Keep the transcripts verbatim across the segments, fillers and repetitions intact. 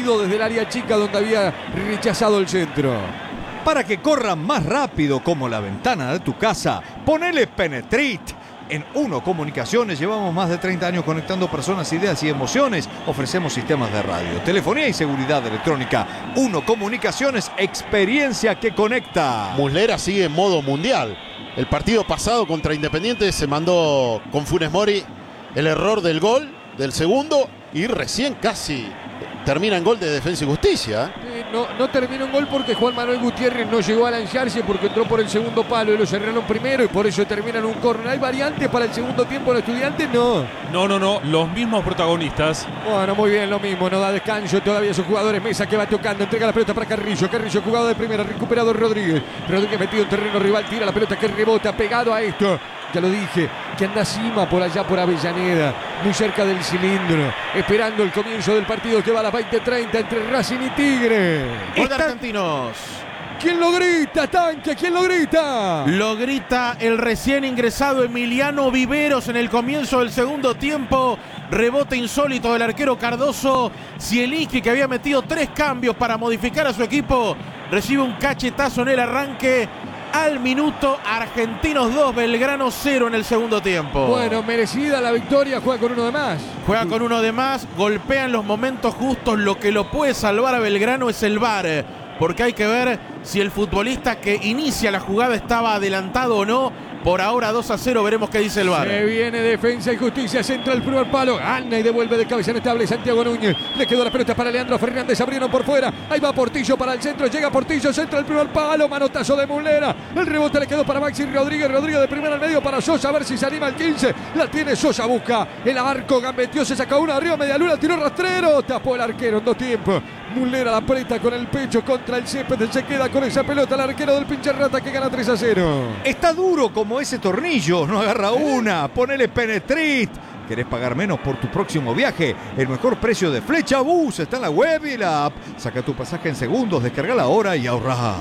dirigido desde el área chica donde había rechazado el centro. Para que corran más rápido como la ventana de tu casa, ponele Penetrit. En Uno Comunicaciones llevamos más de treinta años conectando personas, ideas y emociones. Ofrecemos sistemas de radio, telefonía y seguridad electrónica. Uno Comunicaciones, experiencia que conecta. Muslera sigue en modo mundial. El partido pasado contra Independiente se mandó con Funes Mori el error del gol, del segundo, y recién casi termina en gol de Defensa y Justicia. Eh, no, no terminó en gol porque Juan Manuel Gutiérrez no llegó a lanzarse porque entró por el segundo palo y lo cerraron primero y por eso termina en un córner. ¿Hay variantes para el segundo tiempo los Estudiantes? No. No, no, no. Los mismos protagonistas. Bueno, muy bien, lo mismo. No da descanso todavía sus jugadores. Mesa que va tocando. Entrega la pelota para Carrillo. Carrillo jugado de primera. Recuperado Rodríguez. Rodríguez metido en terreno rival. Tira la pelota que rebota. Pegado a esto. Ya lo dije, que anda Cima por allá por Avellaneda, muy cerca del cilindro, esperando el comienzo del partido que va a las veinte treinta entre Racing y Tigre. Gol de Argentinos. ¿Quién lo grita, Tanque? ¿Quién lo grita? Lo grita el recién ingresado Emiliano Viveros en el comienzo del segundo tiempo. Rebote insólito del arquero Cardoso. Zielinski, que había metido tres cambios para modificar a su equipo, recibe un cachetazo en el arranque. Al minuto, Argentinos dos, Belgrano cero en el segundo tiempo. Bueno, merecida la victoria, juega con uno de más. Juega con uno de más, golpea en los momentos justos. Lo que lo puede salvar a Belgrano es el V A R, porque hay que ver si el futbolista que inicia la jugada estaba adelantado o no. Por ahora dos a cero, veremos qué dice el V A R. Se viene Defensa y Justicia, centra el primer palo, gana y devuelve de cabeza inestable Santiago Núñez. Le quedó la pelota para Leandro Fernández, abrieron por fuera. Ahí va Portillo para el centro, llega Portillo, centra el primer palo, manotazo de Muslera. El rebote le quedó para Maxi Rodríguez, Rodríguez de primera al medio para Sosa, a ver si se anima el quince. La tiene Sosa, busca el arco, gambeteó, se saca una arriba, media luna, tiró rastrero, tapó el arquero en dos tiempos. Muslera la aprieta con el pecho contra el césped, se queda con esa pelota el arquero del pinche Rata que gana tres a cero. Está duro como ese tornillo, no agarra una, ponele Penetrit. ¿Querés pagar menos por tu próximo viaje? El mejor precio de Flecha Bus está en la web y la app. Saca tu pasaje en segundos, descarga ahora y ahorra.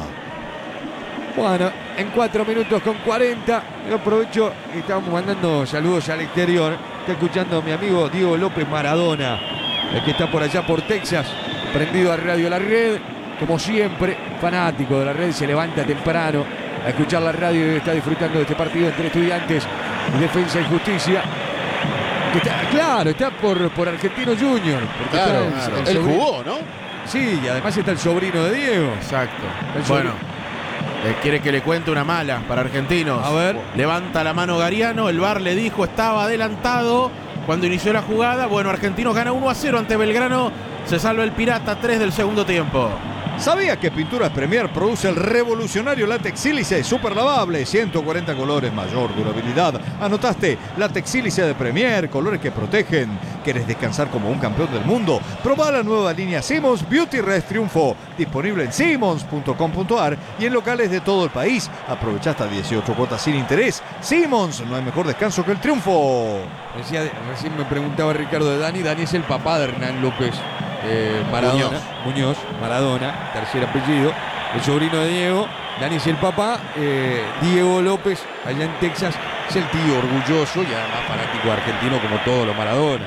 Bueno, en cuatro minutos con cuarenta, yo aprovecho y estamos mandando saludos al exterior. Está escuchando a mi amigo Diego López Maradona, el que está por allá por Texas, prendido a Radio La Red, como siempre, fanático de la red, se levanta temprano a escuchar la radio y está disfrutando de este partido entre Estudiantes y Defensa y Justicia. Está, claro, está por, por Argentino Junior. Porque Claro, está el- claro. el Él sobrino- jugó, ¿no? Sí, y además está el sobrino de Diego. Exacto. El Bueno, sobrino. eh, quiere que le cuente una mala para Argentinos. A ver. Levanta la mano Gariano, el V A R le dijo estaba adelantado cuando inició la jugada. Bueno, Argentinos gana uno a cero ante Belgrano. Se salva el Pirata, tres del segundo tiempo. ¿Sabías que Pinturas Premier produce el revolucionario látex sílice super lavable? ciento cuarenta colores, mayor durabilidad. ¿Anotaste? Látex sílice de Premier, colores que protegen. ¿Querés descansar como un campeón del mundo? Probá la nueva línea Simmons Beauty Rest Triunfo. Disponible en simmons punto com punto a r y en locales de todo el país. Aprovecha hasta dieciocho cuotas sin interés. Simmons, no hay mejor descanso que el triunfo. Decía, recién me preguntaba Ricardo de Dani. Dani es el papá de Hernán López eh, Maradona. Muñoz. Muñoz, Maradona, tercer apellido. El sobrino de Diego. Dani es el papá. eh, Diego López, allá en Texas, es el tío orgulloso y además fanático argentino como todos los Maradona.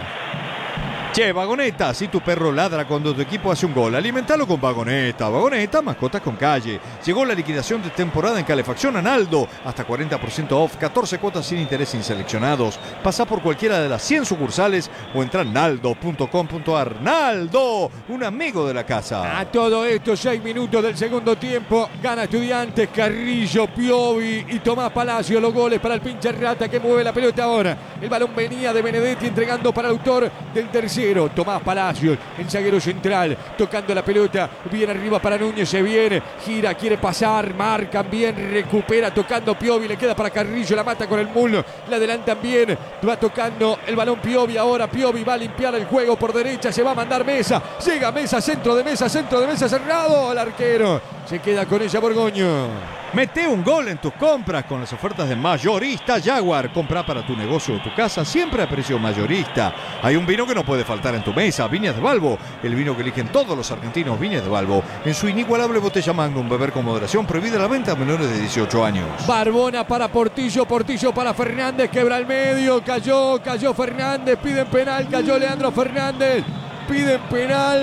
Che, Vagoneta, si tu perro ladra cuando tu equipo hace un gol, alimentalo con Vagoneta. Vagoneta, mascotas con calle. Llegó la liquidación de temporada en calefacción a Naldo. Hasta cuarenta por ciento off, catorce cuotas sin interés sin seleccionados. Pasá por cualquiera de las cien sucursales o entra en naldo punto com punto a r. Naldo, un amigo de la casa. A todo esto, seis minutos del segundo tiempo. Gana Estudiantes, Carrillo, Piovi y Tomás Palacio. Los goles para el pinche Rata que mueve la pelota ahora. El balón venía de Benedetti entregando para el autor del tercero. Tomás Palacios, el zaguero central, tocando la pelota, bien arriba para Núñez, se viene, gira, quiere pasar, marcan bien, recupera, tocando Piovi, le queda para Carrillo, la mata con el mulo, la adelantan bien, va tocando el balón Piovi, ahora Piovi va a limpiar el juego por derecha, se va a mandar Mesa, llega Mesa, centro de Mesa, centro de Mesa cerrado, el arquero, se queda con ella Borgoño. Mete un gol en tus compras con las ofertas de Mayorista Jaguar. Comprá para tu negocio o tu casa siempre a precio mayorista. Hay un vino que no puede faltar en tu mesa, Viñas de Balbo. El vino que eligen todos los argentinos, Viñas de Balbo. En su inigualable botella Magnum, beber con moderación, prohibida la venta a menores de dieciocho años. Barbona para Portillo, Portillo para Fernández, quebra el medio, cayó, cayó Fernández, piden penal, cayó Leandro Fernández, piden penal.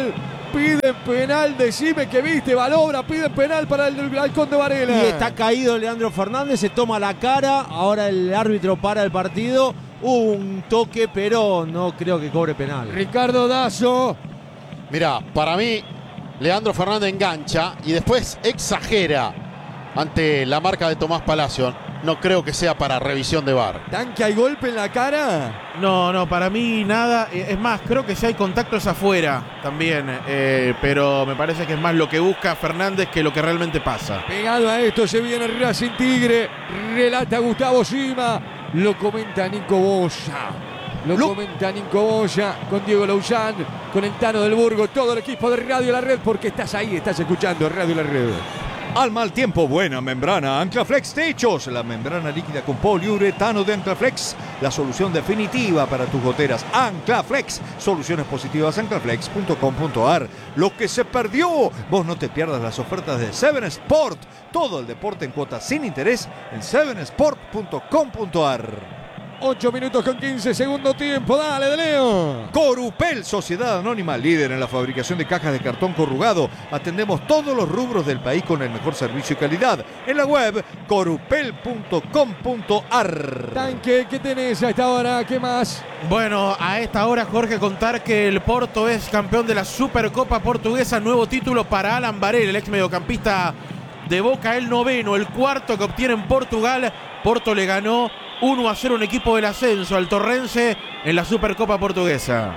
Piden penal, decime que viste, Balobra, piden penal para el, el Halcón de Varela. Y está caído Leandro Fernández, se toma la cara, ahora el árbitro para el partido. Hubo un toque, pero no creo que cobre penal. Ricardo Dazo. Mira, para mí, Leandro Fernández engancha y después exagera ante la marca de Tomás Palacio. No creo que sea para revisión de V A R. ¿Tanque hay golpe en la cara? No, no, para mí nada. Es más, creo que si hay contacto es afuera también. Eh, pero me parece que es más lo que busca Fernández que lo que realmente pasa. Pegado a esto se viene Racing Tigre. Relata Gustavo Sima. Lo comenta Nico Boya. Lo, lo comenta Nico Boya con Diego Lauzán, con el Tano del Burgo, todo el equipo de Radio La Red, porque estás ahí, estás escuchando Radio La Red. Al mal tiempo, buena membrana. Anclaflex Techos, la membrana líquida con poliuretano de Anclaflex, la solución definitiva para tus goteras. Anclaflex, soluciones positivas, anclaflex punto com punto a r. Lo que se perdió, vos no te pierdas las ofertas de Seven Sport. Todo el deporte en cuotas sin interés en seven sport punto com punto a r. ocho minutos con quince, segundo tiempo. Dale, de Leo. Corupel, sociedad anónima, líder en la fabricación de cajas de cartón corrugado. Atendemos todos los rubros del país con el mejor servicio y calidad. En la web, corupel punto com punto a r. Tanque, ¿qué tenés a esta hora? ¿Qué más? Bueno, a esta hora, Jorge, contar que el Porto es campeón de la Supercopa Portuguesa. Nuevo título para Alan Varela, el ex mediocampista de Boca, el noveno, el cuarto que obtiene en Portugal. Porto le ganó uno a cero un equipo del ascenso al Torrense en la Supercopa Portuguesa.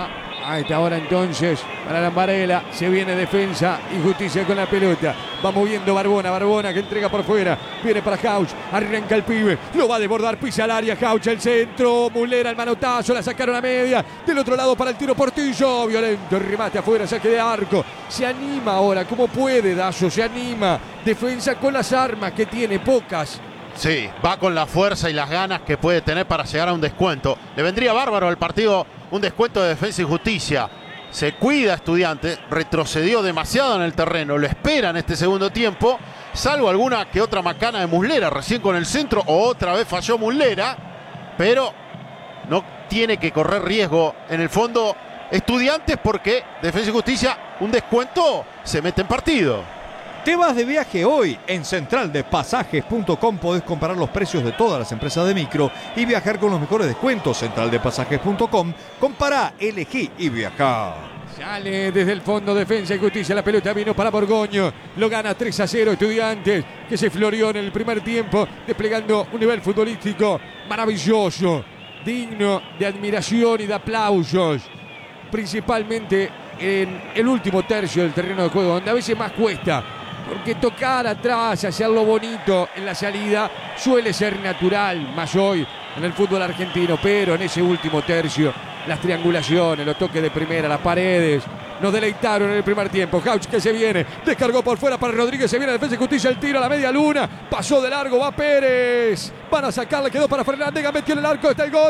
A esta hora entonces, para la Varela, se viene defensa y justicia con la pelota. Va moviendo Barbona, Barbona que entrega por fuera. Viene para Couch, arranca el pibe. Lo va a desbordar, pisa al área, Couch al centro. Mulera el manotazo, la sacaron a media. Del otro lado para el tiro Portillo. Violento, remate afuera, saque de arco. Se anima ahora, como puede Dazo, se anima. Defensa con las armas que tiene, pocas. Sí, va con la fuerza y las ganas que puede tener para llegar a un descuento. Le vendría bárbaro al partido un descuento de Defensa y Justicia. Se cuida Estudiantes, retrocedió demasiado en el terreno, lo espera en este segundo tiempo, salvo alguna que otra macana de Muslera, recién con el centro, o otra vez falló Muslera, pero no tiene que correr riesgo en el fondo Estudiantes porque Defensa y Justicia, un descuento, se mete en partido. Te vas de viaje hoy. En central de pasajes punto com podés comparar los precios de todas las empresas de micro y viajar con los mejores descuentos. central de pasajes punto com. Compará, elegí y viajá. Sale desde el fondo Defensa y Justicia. La pelota vino para Borgoño. Lo gana tres a cero Estudiantes, que se floreó en el primer tiempo, desplegando un nivel futbolístico maravilloso, digno de admiración y de aplausos. Principalmente en el último tercio del terreno de juego, donde a veces más cuesta. Porque tocar atrás, hacerlo bonito en la salida, suele ser natural, más hoy en el fútbol argentino. Pero en ese último tercio, las triangulaciones, los toques de primera, las paredes, nos deleitaron en el primer tiempo. Couch que se viene, descargó por fuera para Rodríguez, se viene Defensa y Justicia, el tiro a la media luna, pasó de largo, va Pérez. Van a sacarle, quedó para Fernández, metió en el arco, está el gol,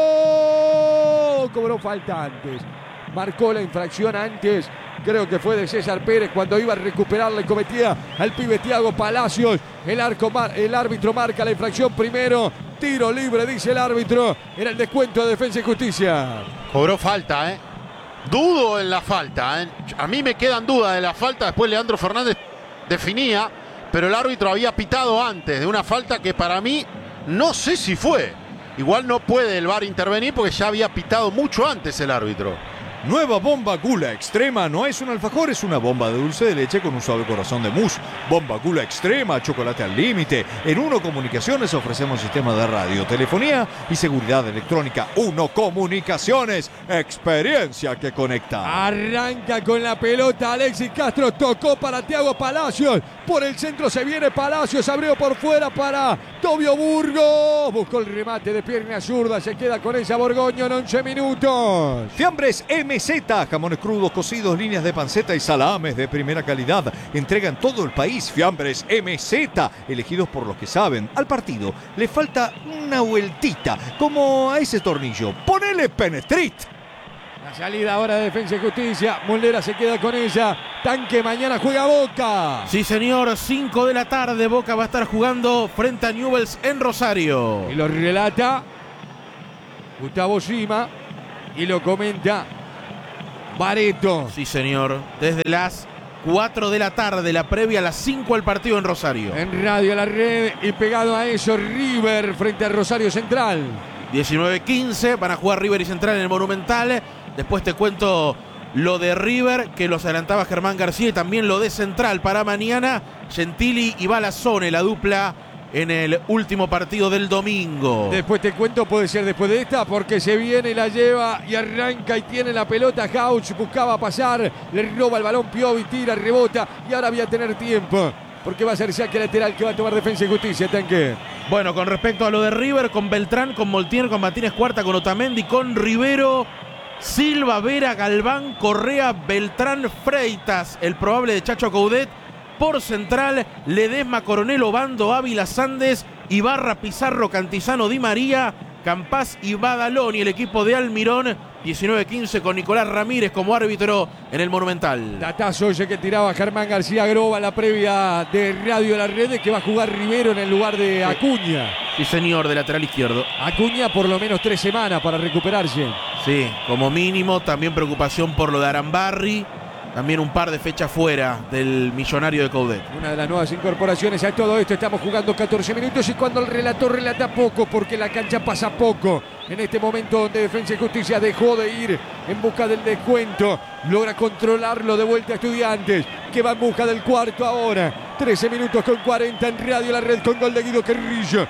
tiró. Cobró falta antes. Marcó la infracción antes, creo que fue de César Pérez cuando iba a recuperarla y cometía al pibe Thiago Palacios. El, arco, el árbitro marca la infracción primero. Tiro libre, dice el árbitro. Era el descuento de Defensa y Justicia. Cobró falta, ¿eh? Dudo en la falta, ¿eh? A mí me quedan dudas de la falta. Después Leandro Fernández definía, pero el árbitro había pitado antes de una falta que para mí no sé si fue. Igual no puede el V A R intervenir porque ya había pitado mucho antes el árbitro. Nueva bomba Gula Extrema. No es un alfajor, es una bomba de dulce de leche con un suave corazón de mousse. Bomba Gula Extrema, chocolate al límite. En Uno Comunicaciones ofrecemos sistemas de radio, telefonía y seguridad electrónica. Uno Comunicaciones, experiencia que conecta. Arranca con la pelota Alexis Castro, tocó para Thiago Palacios. Por el centro se viene Palacios, abrió por fuera para Tobio Burgos. Buscó el remate de pierna zurda, se queda con esa Borgoño en once minutos. Fiambres M Z, jamones crudos, cocidos, líneas de panceta y salames de primera calidad. Entregan todo el país. Fiambres M Z, elegidos por los que saben. Al partido le falta una vueltita, como a ese tornillo. Ponele Penetrit. La salida ahora de Defensa y Justicia. Muslera se queda con ella. Tanque mañana juega Boca. Sí, señor. cinco de la tarde. Boca va a estar jugando frente a Newell's en Rosario. Y lo relata Gustavo Sima. Y lo comenta Bareto. Sí, señor. Desde las cuatro de la tarde, la previa a las cinco al partido en Rosario. En Radio La Red y pegado a eso River frente a Rosario Central. diecinueve quince van a jugar River y Central en el Monumental. Después te cuento lo de River, que los adelantaba Germán García, y también lo de Central para mañana. Gentili y Balazzone, la dupla en el último partido del domingo. Después te cuento, puede ser después de esta, porque se viene, la lleva y arranca y tiene la pelota. Gauch buscaba pasar, le roba el balón Piovi, tira, rebota y ahora voy a tener tiempo, porque va a ser saque lateral que va a tomar Defensa y Justicia. Tanque. Bueno, con respecto a lo de River, con Beltrán, con Moltier, con Martínez Cuarta, con Otamendi, con Rivero, Silva, Vera, Galván, Correa, Beltrán, Freitas, el probable de Chacho Coudet. Por Central, Ledesma, Coronel, Obando, Ávila, Sandes, Ibarra, Pizarro, Cantizano, Di María, Campás y Badaloni, el equipo de Almirón. diecinueve quince con Nicolás Ramírez como árbitro en el Monumental. Datazo ese que tiraba Germán García Groba, la previa de Radio La Red, que va a jugar Rivero en el lugar de Acuña. Sí, señor, de lateral izquierdo. Acuña por lo menos tres semanas para recuperarse. Sí, como mínimo. También preocupación por lo de Arambarri. También un par de fechas fuera del millonario de Coudet. Una de las nuevas incorporaciones a todo esto. Estamos jugando catorce minutos y cuando el relator relata poco, porque la cancha pasa poco. En este momento donde Defensa y Justicia dejó de ir en busca del descuento, logra controlarlo de vuelta a Estudiantes, que va en busca del cuarto ahora. trece minutos con cuarenta en Radio La Red con gol de Guido Carrillo.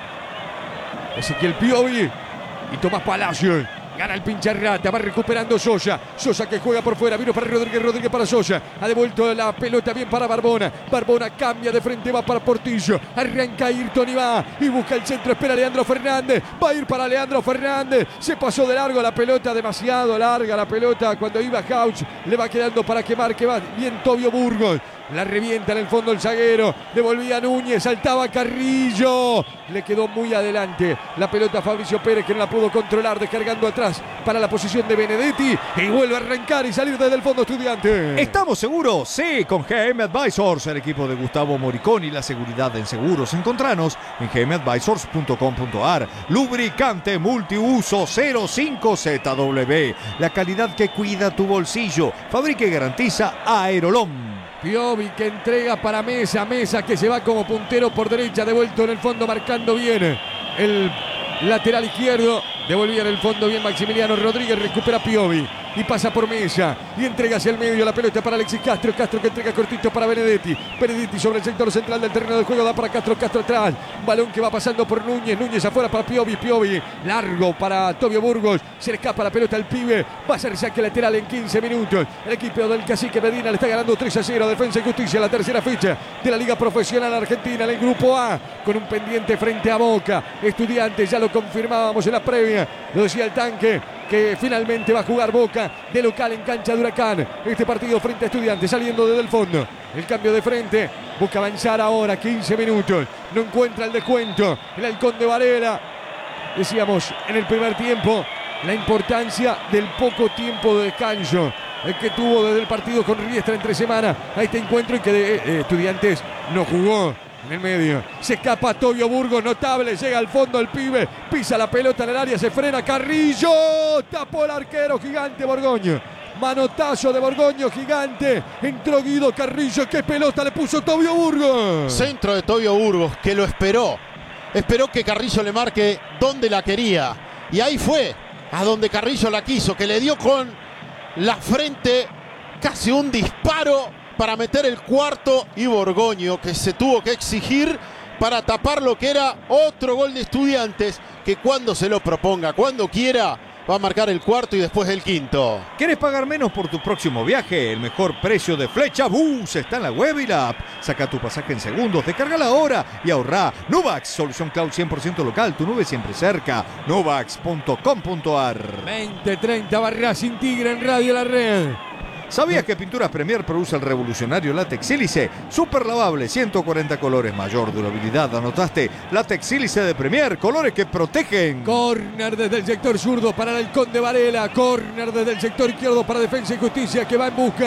Ezequiel Piovi y Tomás Palacio. Gana el Pincharrata, va recuperando Sosa. Sosa que juega por fuera, vino para Rodríguez, Rodríguez para Sosa. Ha devuelto la pelota bien para Barbona. Barbona cambia de frente, va para Portillo. Arranca Ayrton y va. Y busca el centro, espera Leandro Fernández. Va a ir para Leandro Fernández. Se pasó de largo la pelota, demasiado larga la pelota. Cuando iba Gauch, le va quedando para quemar, que va bien Tobio Burgos. La revienta en el fondo el zaguero. Devolvía Núñez, saltaba Carrillo. Le quedó muy adelante la pelota a Fabricio Pérez, que no la pudo controlar, descargando atrás para la posición de Benedetti. Y vuelve a arrancar y salir desde el fondo Estudiante. ¿Estamos seguros? Sí, con G M Advisors, el equipo de Gustavo Moriconi, la seguridad en seguros. Encontranos en g m advisors punto com punto a r. Lubricante multiuso cero cinco Z W. La calidad que cuida tu bolsillo. Fabrica y garantiza Aerolón. Piovi que entrega para Mesa, Mesa que se va como puntero por derecha, devuelto en el fondo, marcando bien el lateral izquierdo, devolvía en el fondo bien Maximiliano Rodríguez, recupera Piovi y pasa por Mesa y entrega hacia el medio la pelota para Alexis Castro, Castro que entrega cortito para Benedetti, Benedetti sobre el sector central del terreno de juego, da para Castro, Castro atrás, balón que va pasando por Núñez, Núñez afuera para Piovi, Piovi largo para Tobio Burgos, se le escapa la pelota al pibe, va a ser saque lateral en quince minutos, el equipo del Cacique Medina le está ganando tres a cero a Defensa y Justicia, la tercera fecha de la Liga Profesional Argentina en el Grupo A, con un pendiente frente a Boca. Estudiantes, ya lo confirmábamos en la previa, lo decía el Tanque, que finalmente va a jugar Boca de local en cancha de Huracán. Este partido frente a Estudiantes, saliendo desde el fondo. El cambio de frente, busca avanzar ahora, quince minutos. No encuentra el descuento. El Halcón de Varela. Decíamos en el primer tiempo la importancia del poco tiempo de descanso el que tuvo desde el partido con Riestra entre semana a este encuentro y que de, eh, Estudiantes no jugó. En el medio, se escapa Tobio Burgos, notable, llega al fondo el pibe, pisa la pelota en el área, se frena Carrillo, tapó el arquero gigante Borgoño, manotazo de Borgoño gigante, entró Guido Carrillo, qué pelota le puso Tobio Burgos. Centro de Tobio Burgos, que lo esperó, esperó que Carrillo le marque donde la quería, y ahí fue, a donde Carrillo la quiso, que le dio con la frente casi un disparo para meter el cuarto, y Borgoño que se tuvo que exigir para tapar lo que era otro gol de Estudiantes, que cuando se lo proponga, cuando quiera, va a marcar el cuarto y después el quinto. ¿Quieres pagar menos por tu próximo viaje? El mejor precio de Flecha Bus está en la web y la app. Saca tu pasaje en segundos, descárgala ahora y ahorrá. Nubax, solución cloud cien por ciento local, tu nube siempre cerca. nubax punto com punto a r. veinte treinta barra sin Tigre en Radio La Red. ¿Sabías que Pinturas Premier produce el revolucionario látex sílice? Super lavable, ciento cuarenta colores, mayor durabilidad. ¿Anotaste? Látex sílice de Premier, colores que protegen. Corner desde el sector zurdo para el Halcón de Varela. Corner desde el sector izquierdo para Defensa y Justicia, que va en busca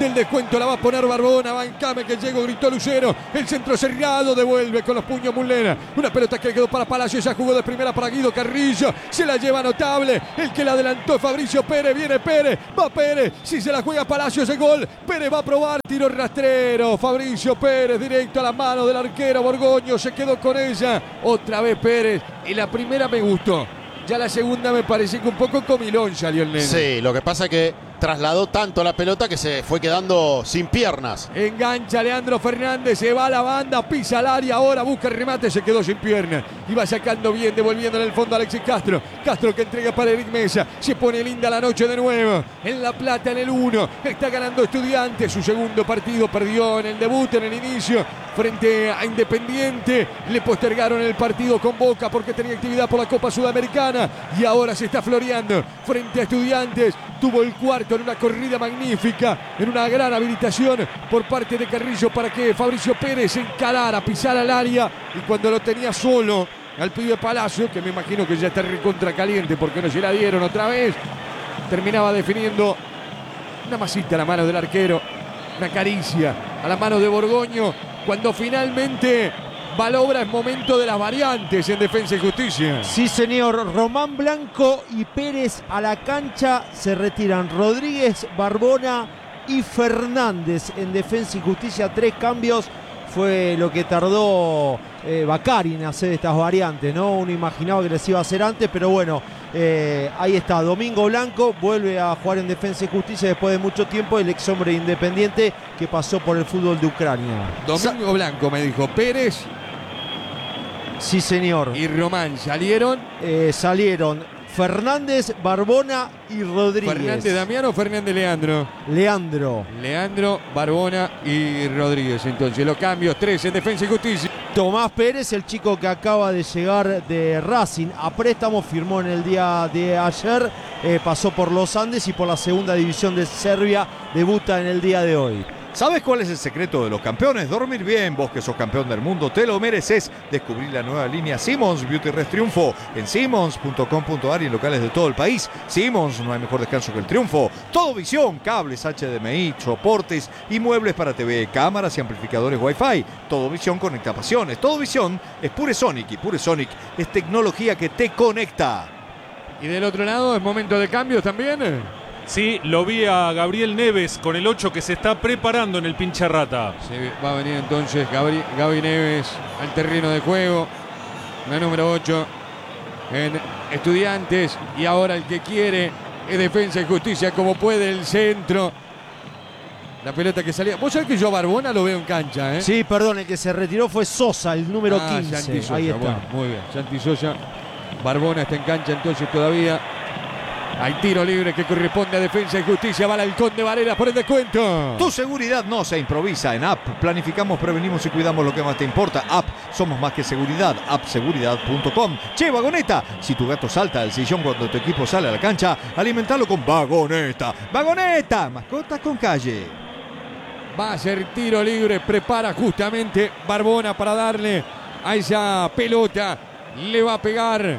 del descuento la va a poner Barbona. Bancame que llegó, gritó Lucero. El centro cerrado, devuelve con los puños Muslera. Una pelota que quedó para Palacio, ya jugó de primera para Guido Carrillo. Se la lleva notable. El que la adelantó Fabricio Pérez. Viene Pérez, va Pérez. Si se la juega Palacio ese gol. Pérez va a probar, tiro rastrero. Fabricio Pérez directo a la mano del arquero Borgoño. Se quedó con ella. Otra vez Pérez. Y la primera me gustó. Ya la segunda me pareció que un poco comilón salió el nene. Sí, lo que pasa es que trasladó tanto la pelota que se fue quedando sin piernas. Engancha Leandro Fernández, se va a la banda, pisa al área, ahora busca el remate, se quedó sin pierna. Iba sacando bien, devolviendo en el fondo a Alexis Castro. Castro que entrega para Eric Mesa. Se pone linda la noche de nuevo. En La Plata, en el uno. Está ganando Estudiantes. Su segundo partido, perdió en el debut, en el inicio, frente a Independiente. Le postergaron el partido con Boca porque tenía actividad por la Copa Sudamericana. Y ahora se está floreando frente a Estudiantes. Tuvo el cuarto en una corrida magnífica, en una gran habilitación por parte de Carrillo para que Fabricio Pérez encarara, pisara el área, y cuando lo tenía solo al pibe Palacio, que me imagino que ya está recontra caliente porque no se la dieron otra vez, terminaba definiendo una masita a la mano del arquero, una caricia a la mano de Borgoño, cuando finalmente Balobra es momento de las variantes en Defensa y Justicia. Sí, señor. Román Blanco y Pérez a la cancha. Se retiran Rodríguez, Barbona y Fernández en Defensa y Justicia. Tres cambios fue lo que tardó eh, Bacari en hacer estas variantes, ¿no? Uno imaginaba que les iba a hacer antes, pero bueno, eh, ahí está. Domingo Blanco vuelve a jugar en Defensa y Justicia después de mucho tiempo, el ex hombre Independiente que pasó por el fútbol de Ucrania. Domingo Sa Blanco, me dijo Pérez. Sí, señor. Y Román salieron. Eh, salieron Fernández, Barbona y Rodríguez. ¿Fernández Damiano o Fernández Leandro? Leandro. Leandro, Barbona y Rodríguez. Entonces los cambios, tres en Defensa y Justicia. Tomás Pérez, el chico que acaba de llegar de Racing a préstamo, firmó en el día de ayer, eh, pasó por los Andes y por la segunda división de Serbia, debuta en el día de hoy. ¿Sabes cuál es el secreto de los campeones? Dormir bien. Vos que sos campeón del mundo, te lo mereces. Descubrir la nueva línea Simmons Beauty Rest Triunfo en simmons punto com punto ar y en locales de todo el país. Simmons, no hay mejor descanso que el triunfo. Todo visión, cables H D M I, soportes y muebles para T V, cámaras y amplificadores Wi-Fi. Todo visión conecta pasiones. Todo visión es Pure Sonic y Pure Sonic es tecnología que te conecta. Y del otro lado es momento de cambios también. Sí, lo vi a Gabriel Neves con el ocho que se está preparando en el Pincharrata. Se va a venir entonces Gabri, Gaby Neves al terreno de juego. La número ocho en Estudiantes. Y ahora el que quiere es Defensa y Justicia como puede el centro. La pelota que salía. Vos sabés que yo a Barbona lo veo en cancha, ¿eh? Sí, perdón, el que se retiró fue Sosa, el número ah, quince. Santi Sosa, ahí está. Bueno, muy bien, Santi Sosa. Barbona está en cancha entonces todavía. Hay tiro libre que corresponde a Defensa y Justicia. Va el Halcón de Varela por el descuento. Tu seguridad no se improvisa en App. Planificamos, prevenimos y cuidamos lo que más te importa. App, somos más que seguridad. app seguridad punto com. Che, Vagoneta, si tu gato salta del sillón cuando tu equipo sale a la cancha, alimentalo con Vagoneta. Vagoneta, mascota con calle. Va a ser tiro libre. Prepara justamente Barbona para darle a esa pelota. Le va a pegar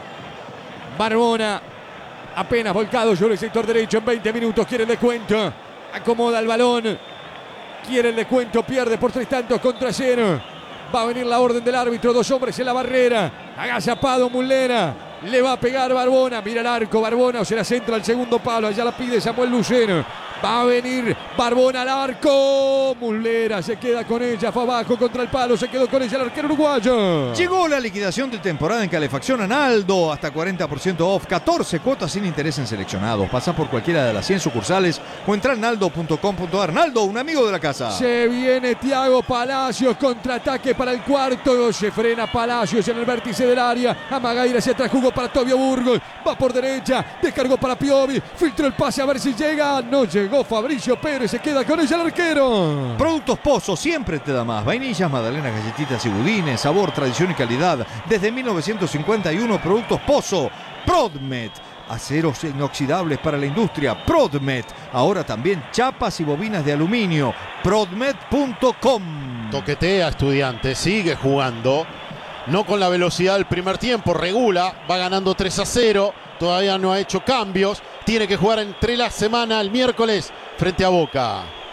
Barbona. Apenas volcado sobre el sector derecho en veinte minutos. Quiere el descuento. Acomoda el balón. Quiere el descuento. Pierde por tres tantos contra cero. Va a venir la orden del árbitro. Dos hombres en la barrera. Agazapado Muslera. Le va a pegar Barbona. Mira el arco Barbona. O se la centra al segundo palo. Allá la pide Samuel Luceno. Va a venir Barbona al arco. Muslera se queda con ella. Fue abajo contra el palo. Se quedó con ella el arquero uruguayo. Llegó la liquidación de temporada en calefacción a Naldo. Hasta cuarenta por ciento off. catorce cuotas sin interés en seleccionados. Pasa por cualquiera de las cien sucursales o entra en naldo punto com punto ar. Naldo, un amigo de la casa. Se viene Thiago Palacios. Contraataque para el cuarto. Se frena Palacios en el vértice del área. Amagaira hacia atrás. Jugó para Tobio Burgos. Va por derecha. Descargó para Piovi. Filtró el pase a ver si llega. No llegó. Fabricio Pérez, se queda con ella el arquero. Productos Pozo siempre te da más. Vainillas, magdalenas, galletitas y budines. Sabor, tradición y calidad. Desde mil novecientos cincuenta y uno, Productos Pozo. Prodmet. Aceros inoxidables para la industria. Prodmet. Ahora también chapas y bobinas de aluminio. Prodmet punto com. Toquetea Estudiantes, sigue jugando. No con la velocidad del primer tiempo. Regula, va ganando tres a cero. Todavía no ha hecho cambios. Tiene que jugar entre la semana, el miércoles, frente a Boca.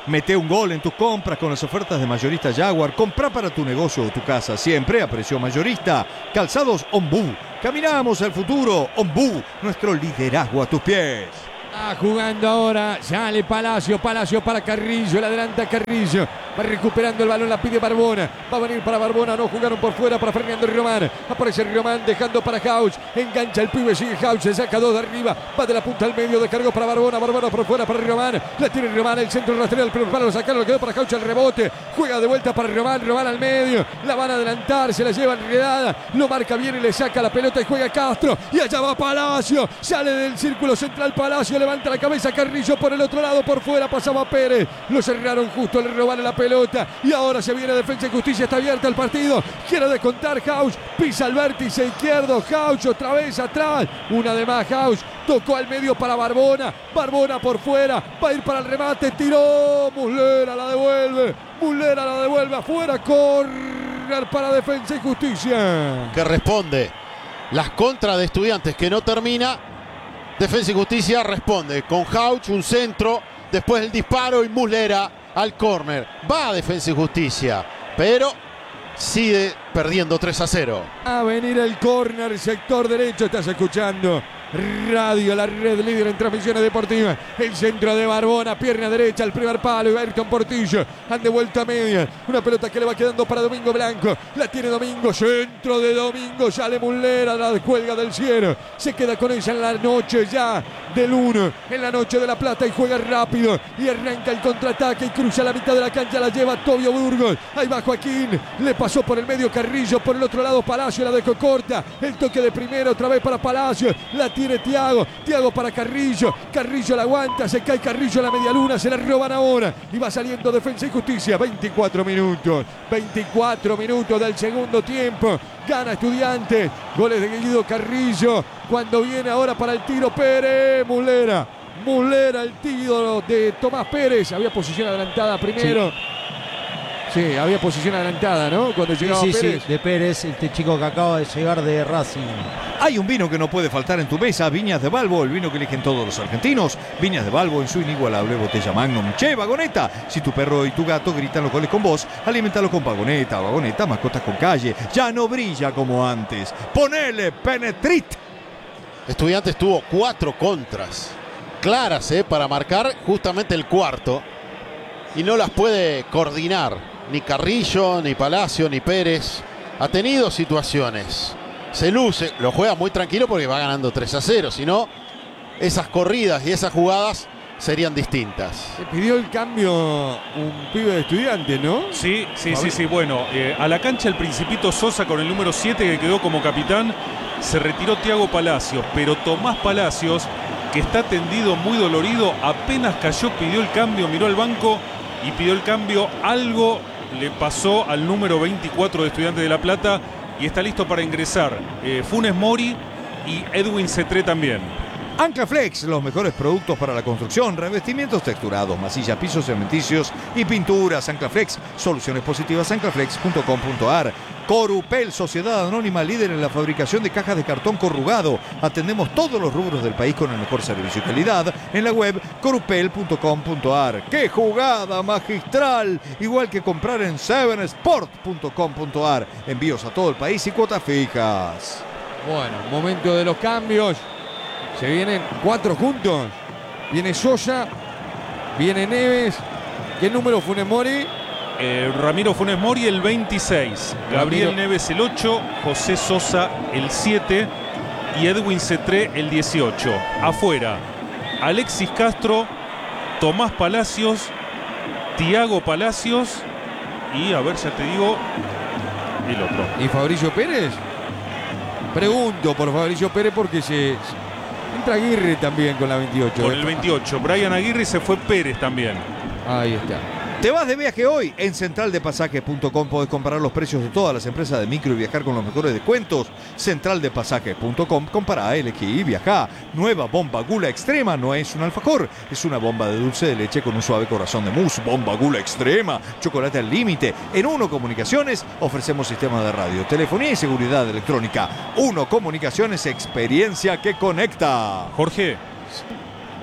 Mete un gol en tus compras con las ofertas de Mayorista Jaguar. Comprá para tu negocio o tu casa siempre a precio mayorista. Calzados Ombú. Caminamos al futuro. Ombú, nuestro liderazgo a tus pies. Ah, jugando ahora, sale Palacio, Palacio para Carrillo, le adelanta Carrillo, va recuperando el balón, la pide Barbona, va a venir para Barbona, no jugaron por fuera para Fernando Román, aparece Román dejando para Hauch, engancha el pibe, sigue Hauch, se saca dos de arriba, va de la punta al medio, descargó para Barbona, Barbona por fuera para Román, la tiene Román, el centro rastreo, el primer palo lo sacaron, lo quedó para Hauch, el rebote, juega de vuelta para Román, Román al medio, la van a adelantar, se la lleva enredada, lo marca bien y le saca la pelota y juega Castro, y allá va Palacio, sale del círculo central Palacio, levanta la cabeza Carrillo por el otro lado, por fuera pasaba Pérez, lo cerraron justo, le robaron la pelota y ahora se viene Defensa y Justicia, está abierta el partido, quiere descontar Hauch, pisa el vértice izquierdo, Hauch otra vez atrás, una de más Hauch, tocó al medio para Barbona, Barbona por fuera, va a ir para el remate, tiró, Muslera la devuelve, Muslera la devuelve afuera, correr para Defensa y Justicia. Que responde las contras de Estudiantes que no termina. Defensa y Justicia responde con Hauch, un centro, después el disparo y Muslera al córner. Va a Defensa y Justicia, pero sigue perdiendo tres a cero. A venir el córner, sector derecho, estás escuchando Radio, la red líder en transmisiones deportivas. El centro de Barbona, pierna derecha, el primer palo, y Ayrton Portillo. Han devuelto a media. Una pelota que le va quedando para Domingo Blanco. La tiene Domingo, centro de Domingo. Sale Muslera, la cuelga del cielo. Se queda con ella en la noche ya del uno. En la noche de La Plata y juega rápido. Y arranca el contraataque y cruza la mitad de la cancha. La lleva Tobio Burgos. Ahí va Joaquín. Le pasó por el medio Carrillo. Por el otro lado Palacio, la dejó corta. El toque de primero otra vez para Palacio. La tiene Thiago, Thiago para Carrillo, Carrillo la aguanta, se cae Carrillo a la media luna, se la roban ahora y va saliendo Defensa y Justicia. Veinticuatro minutos, veinticuatro minutos del segundo tiempo, gana Estudiantes, goles de Guido Carrillo, cuando viene ahora para el tiro Pérez, Muslera, Muslera el tiro de Tomás Pérez, había posición adelantada primero. Sí. Sí, había posición adelantada, ¿no? Cuando llegaba sí, sí, Pérez. Sí, de Pérez, este chico que acaba de llegar de Racing. Hay un vino que no puede faltar en tu mesa, Viñas de Balbo, el vino que eligen todos los argentinos. Viñas de Balbo en su inigualable botella Magnum. Che, Vagoneta, si tu perro y tu gato gritan los goles con vos, aliméntalo con Vagoneta. Vagoneta, mascotas con calle. Ya no brilla como antes. Ponele Penetrit. Estudiantes tuvo cuatro contras claras eh, para marcar justamente el cuarto y no las puede coordinar. Ni Carrillo, ni Palacio, ni Pérez. Ha tenido situaciones. Se luce, lo juega muy tranquilo porque va ganando tres a cero. Si no, esas corridas y esas jugadas serían distintas. Se pidió el cambio un pibe de Estudiantes, ¿no? Sí, sí, sí, sí. Bueno, eh, a la cancha el Principito Sosa con el número siete que quedó como capitán. Se retiró Thiago Palacios, pero Tomás Palacios, que está tendido muy dolorido, apenas cayó, pidió el cambio, miró al banco y pidió el cambio. Algo le pasó al número veinticuatro de Estudiantes de La Plata y está listo para ingresar eh, Funes Mori y Edwin Cetré también. Anclaflex, los mejores productos para la construcción, revestimientos texturados, masilla, pisos cementicios y pinturas. Anclaflex, soluciones positivas, anclaflex punto com punto ar. Corupel, sociedad anónima líder en la fabricación de cajas de cartón corrugado. Atendemos todos los rubros del país con el mejor servicio y calidad. En la web corupel punto com punto ar. ¡Qué jugada magistral! Igual que comprar en seven sport punto com punto ar. Envíos a todo el país y cuotas fijas. Bueno, momento de los cambios. Se vienen cuatro juntos. Viene Sosa, viene Neves. ¿Qué número Funes Mori? Eh, Ramiro Funes Mori el veintiséis, Gabriel Ramiro. Neves el ocho, José Sosa el siete y Edwin Cetré el dieciocho. Afuera, Alexis Castro, Tomás Palacios, Thiago Palacios y, a ver, ya te digo, el otro. ¿Y Fabricio Pérez? Pregunto por Fabricio Pérez porque se... Entra Aguirre también con la veintiocho. Con el veintiocho, Brian Aguirre, se fue Pérez también. Ahí está. ¿Te vas de viaje hoy? En central de pasajes punto com podés comparar los precios de todas las empresas de micro y viajar con los mejores descuentos. central de pasajes punto com, compara, elegí y viajá. Nueva bomba Gula Extrema no es un alfajor, es una bomba de dulce de leche con un suave corazón de mousse. Bomba Gula Extrema, chocolate al límite. En Uno Comunicaciones ofrecemos sistemas de radio, telefonía y seguridad electrónica. Uno Comunicaciones, experiencia que conecta. Jorge.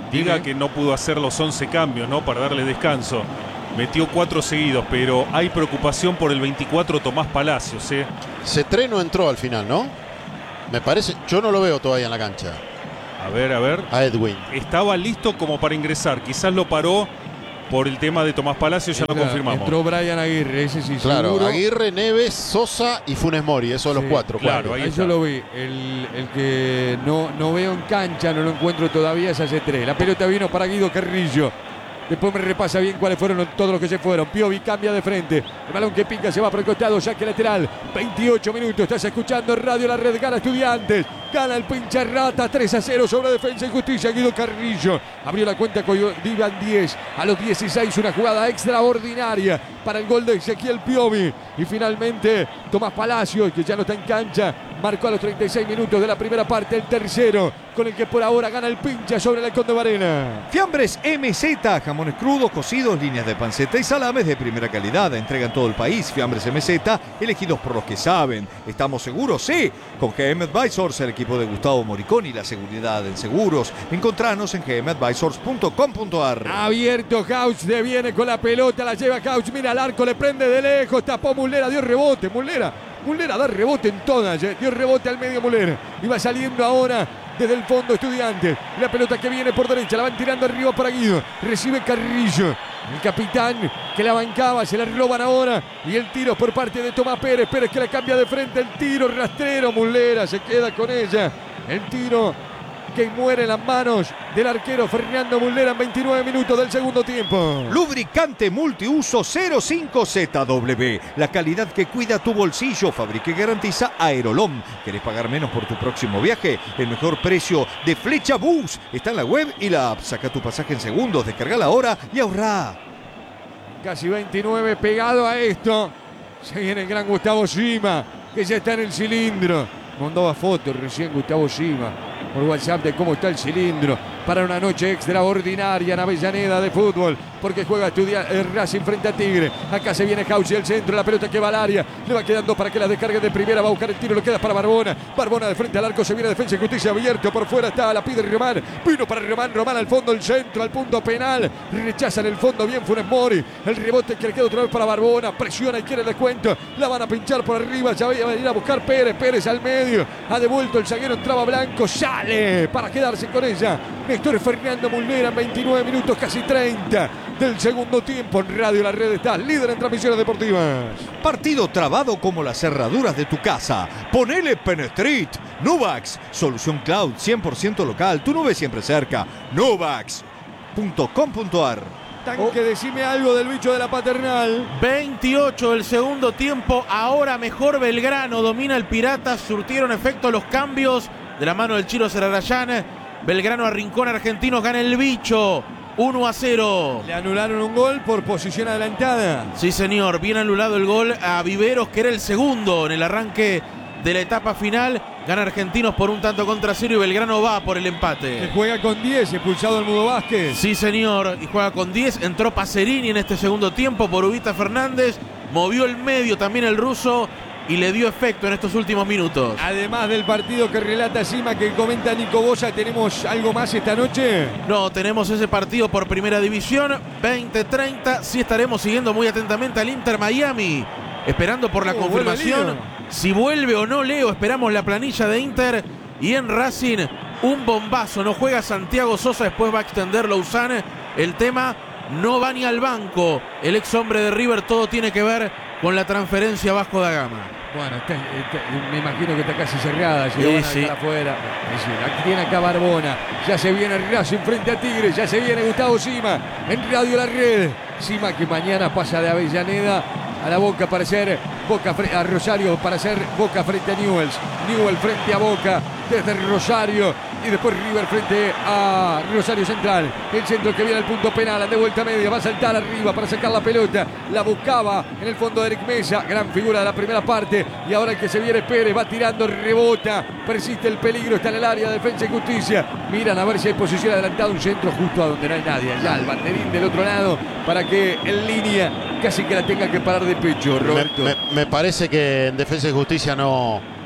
diga Dime. que no pudo hacer los once cambios, ¿no? Para darle descanso. Metió cuatro seguidos, pero hay preocupación por el veinticuatro Tomás Palacios, ¿eh? Cetré no entró al final, ¿no? Me parece, yo no lo veo todavía en la cancha. A ver, a ver. A Edwin. Estaba listo como para ingresar. Quizás lo paró por el tema de Tomás Palacios, ya lo Entra- confirmamos. Entró Brian Aguirre, ese sí, Claro, seguro. Aguirre, Neves, Sosa y Funes Mori, esos Sí, los cuatro. claro, cuatro. ahí Ahí está. yo lo vi. El, el que no, no veo en cancha, no lo encuentro todavía, es a C tres. La pelota vino para Guido Carrillo. Después me repasa bien cuáles fueron todos los que se fueron. Piovi cambia de frente. El balón que pica se va por el costado. Saque lateral. veintiocho minutos. Estás escuchando Radio La Red. Gana Estudiantes. Gana el pincha rata. tres a cero sobre Defensa y Justicia. Guido Carrillo abrió la cuenta con Divan diez. A los dieciséis una jugada extraordinaria para el gol de Ezequiel Piovi. Y finalmente Tomás Palacios, que ya no está en cancha, marcó a los treinta y seis minutos de la primera parte el tercero, con el que por ahora gana el pincha sobre el Halcón de Varela. Fiambres M Z, jamones crudos, cocidos, líneas de panceta y salames de primera calidad. Entrega en todo el país. Fiambres M Z, elegidos por los que saben. ¿Estamos seguros? Sí. Con G M Advisors, el equipo de Gustavo Moriconi, la seguridad en seguros. Encontranos en g m advisors punto com punto a r. Abierto Couch, de viene con la pelota, la lleva Couch, mira al arco, le prende de lejos, tapó Muslera, dio rebote, Muslera. Muslera da rebote en todas, eh, dio rebote al medio Muslera. Y va saliendo ahora desde el fondo Estudiantes. La pelota que viene por derecha, la van tirando arriba para Guido. Recibe Carrillo. El capitán que la bancaba, se la roban ahora. Y el tiro por parte de Tomás Pérez. Pérez que la cambia de frente, el tiro rastrero. Muslera se queda con ella. El tiro que muere en las manos del arquero Fernando Muslera en veintinueve minutos del segundo tiempo. Lubricante multiuso cero cinco Z W. La calidad que cuida tu bolsillo. Fabrica y garantiza Aerolom. ¿Querés pagar menos por tu próximo viaje? El mejor precio de Flecha Bus está en la web y la app. Saca tu pasaje en segundos, descargala ahora y ahorrá. Casi veintinueve pegado a esto. Se viene el gran Gustavo Sima, que ya está en el cilindro. Mandaba fotos recién Gustavo Sima por WhatsApp de cómo está el cilindro para una noche extraordinaria en Avellaneda de fútbol, porque juega estudia, eh, Racing frente a Tigre. Acá se viene Cauchi del centro, la pelota que va al área, le va quedando para que la descargue de primera, va a buscar el tiro, lo queda para Barbona. Barbona de frente al arco, se viene Defensa y Justicia abierto por fuera, está, la pide Román, vino para Román, Román al fondo, el centro, al punto penal, rechaza en el fondo bien Funes Mori, el rebote que le queda otra vez para Barbona, presiona y quiere el descuento, la van a pinchar por arriba, ya va a ir a buscar Pérez, Pérez al medio, ha devuelto el zaguero, entraba Blanco, sale para quedarse con ella. Néstor Fernando Muslera en veintinueve minutos, casi treinta del segundo tiempo. En Radio La Red está líder en transmisiones deportivas. Partido trabado como las cerraduras de tu casa. Ponele Penetrit. Nuvax, solución cloud cien por ciento local. Tu nube siempre cerca. Nuvax punto com punto a r. Tanque, decime algo del bicho de la Paternal. veintiocho del segundo tiempo, ahora mejor Belgrano, domina el Pirata, surtieron efecto los cambios de la mano del Chiro Serarayán. Belgrano a Rincón Argentinos, gana el bicho, uno a cero. Le anularon un gol por posición adelantada. Sí, señor, bien anulado el gol a Viveros, que era el segundo en el arranque de la etapa final. Gana Argentinos por un tanto contra cero y Belgrano va por el Que empate. juega con diez, expulsado el Mudo Vázquez. Sí, señor, y juega con diez. Entró Pacerini en este segundo tiempo por Ubita Fernández. Movió el medio también el ruso y le dio efecto en estos últimos minutos. Además del partido que relata Sima, que comenta Nico Boya, ¿tenemos algo más esta noche? No, tenemos ese partido por Primera División, veinte treinta. Sí estaremos siguiendo muy atentamente al Inter Miami, esperando por la Oh, confirmación. vuelve Leo. Si vuelve o no Leo, esperamos la planilla de Inter. Y en Racing, un bombazo. No juega Santiago Sosa, después va a extender Lausanne. El tema, no va ni al banco. El ex hombre de River, todo tiene que ver con la transferencia Vasco da Gama. Bueno, está- está- me imagino que está casi cerrada. Si Sí, lo van a sí. dejar afuera. Es decir, aquí tiene acá Barbona. Ya se viene Racing frente a Tigre. Ya se viene Gustavo Sima en Radio La Red. Sima que mañana pasa de Avellaneda a la Boca para ser Boca fre- a Rosario para ser Boca frente a Newell's. Newell frente a Boca desde Rosario. Y después River frente a Rosario Central. El centro que viene al punto penal, de vuelta media, va a saltar arriba para sacar la pelota. La buscaba en el fondo de Eric Mesa, gran figura de la primera parte. Y ahora el que se viene Pérez, va tirando, rebota. Persiste el peligro, está en el área de Defensa y Justicia. Miran a ver si hay posición adelantada, un centro justo a donde no hay nadie. Allá el banderín del otro lado para que en línea casi que la tenga que parar de pecho, Me, Roberto. me- me parece que en Defensa y Justicia no,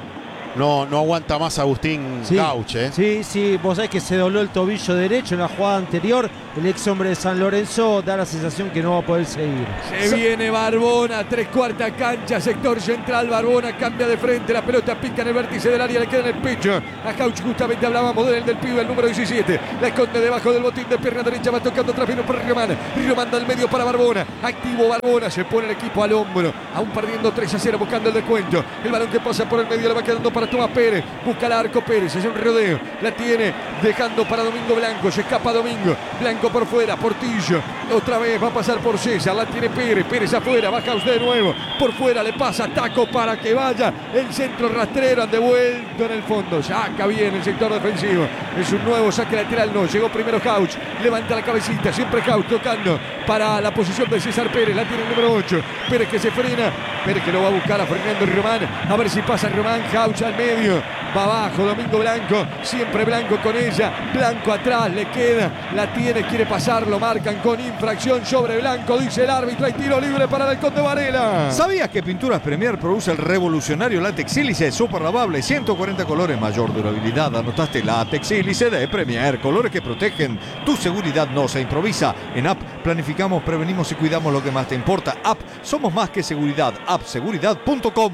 No, no aguanta más Agustín Sí, Gauch, ¿eh? sí, sí, vos sabés que se dobló el tobillo derecho en la jugada anterior. El ex hombre de San Lorenzo da la sensación que no va a poder seguir. Se viene Barbona, tres cuartas cancha, sector central. Barbona cambia de frente, la pelota pica en el vértice del área, le queda en el pecho. A Gauch justamente hablábamos del, del pibe, el número diecisiete. La esconde debajo del botín de pierna derecha, va tocando atrás, viene por Román. Román da al medio para Barbona. Activo Barbona, se pone el equipo al hombro. Aún perdiendo tres a cero, buscando el descuento. El balón que pasa por el medio le va quedando para Tomás Pérez. Busca el arco Pérez, es un rodeo. La tiene dejando para Domingo Blanco. Se escapa Domingo. Blanco por fuera, Portillo. Otra vez va a pasar por César. La tiene Pérez. Pérez afuera, baja usted de nuevo. Por fuera le pasa Taco para que vaya. El centro rastrero, han devuelto en el fondo. Saca bien el sector defensivo. Es un nuevo saque lateral. No, llegó primero Gauch. Levanta la cabecita. Siempre Gauch tocando para la posición de César Pérez. La tiene el número ocho. Pérez que se frena. Pérez que lo va a buscar a Fernando Román. A ver si pasa Román. Gauch al medio. Va abajo Domingo Blanco. Siempre Blanco con ella. Blanco atrás. Le queda. La tiene. Quiere pasar. Lo marcan con infracción sobre Blanco. Dice el árbitro. Hay tiro libre para el Conde Varela. ¿Sabías que Pinturas Premier produce el revolucionario látex sílice super lavable? ciento cuarenta colores, mayor durabilidad. Anotaste látex sílice de Premier. Colores que protegen. Tu seguridad no se improvisa. En App planificamos, prevenimos y cuidamos lo que más te importa. App, somos más que seguridad. app seguridad punto com.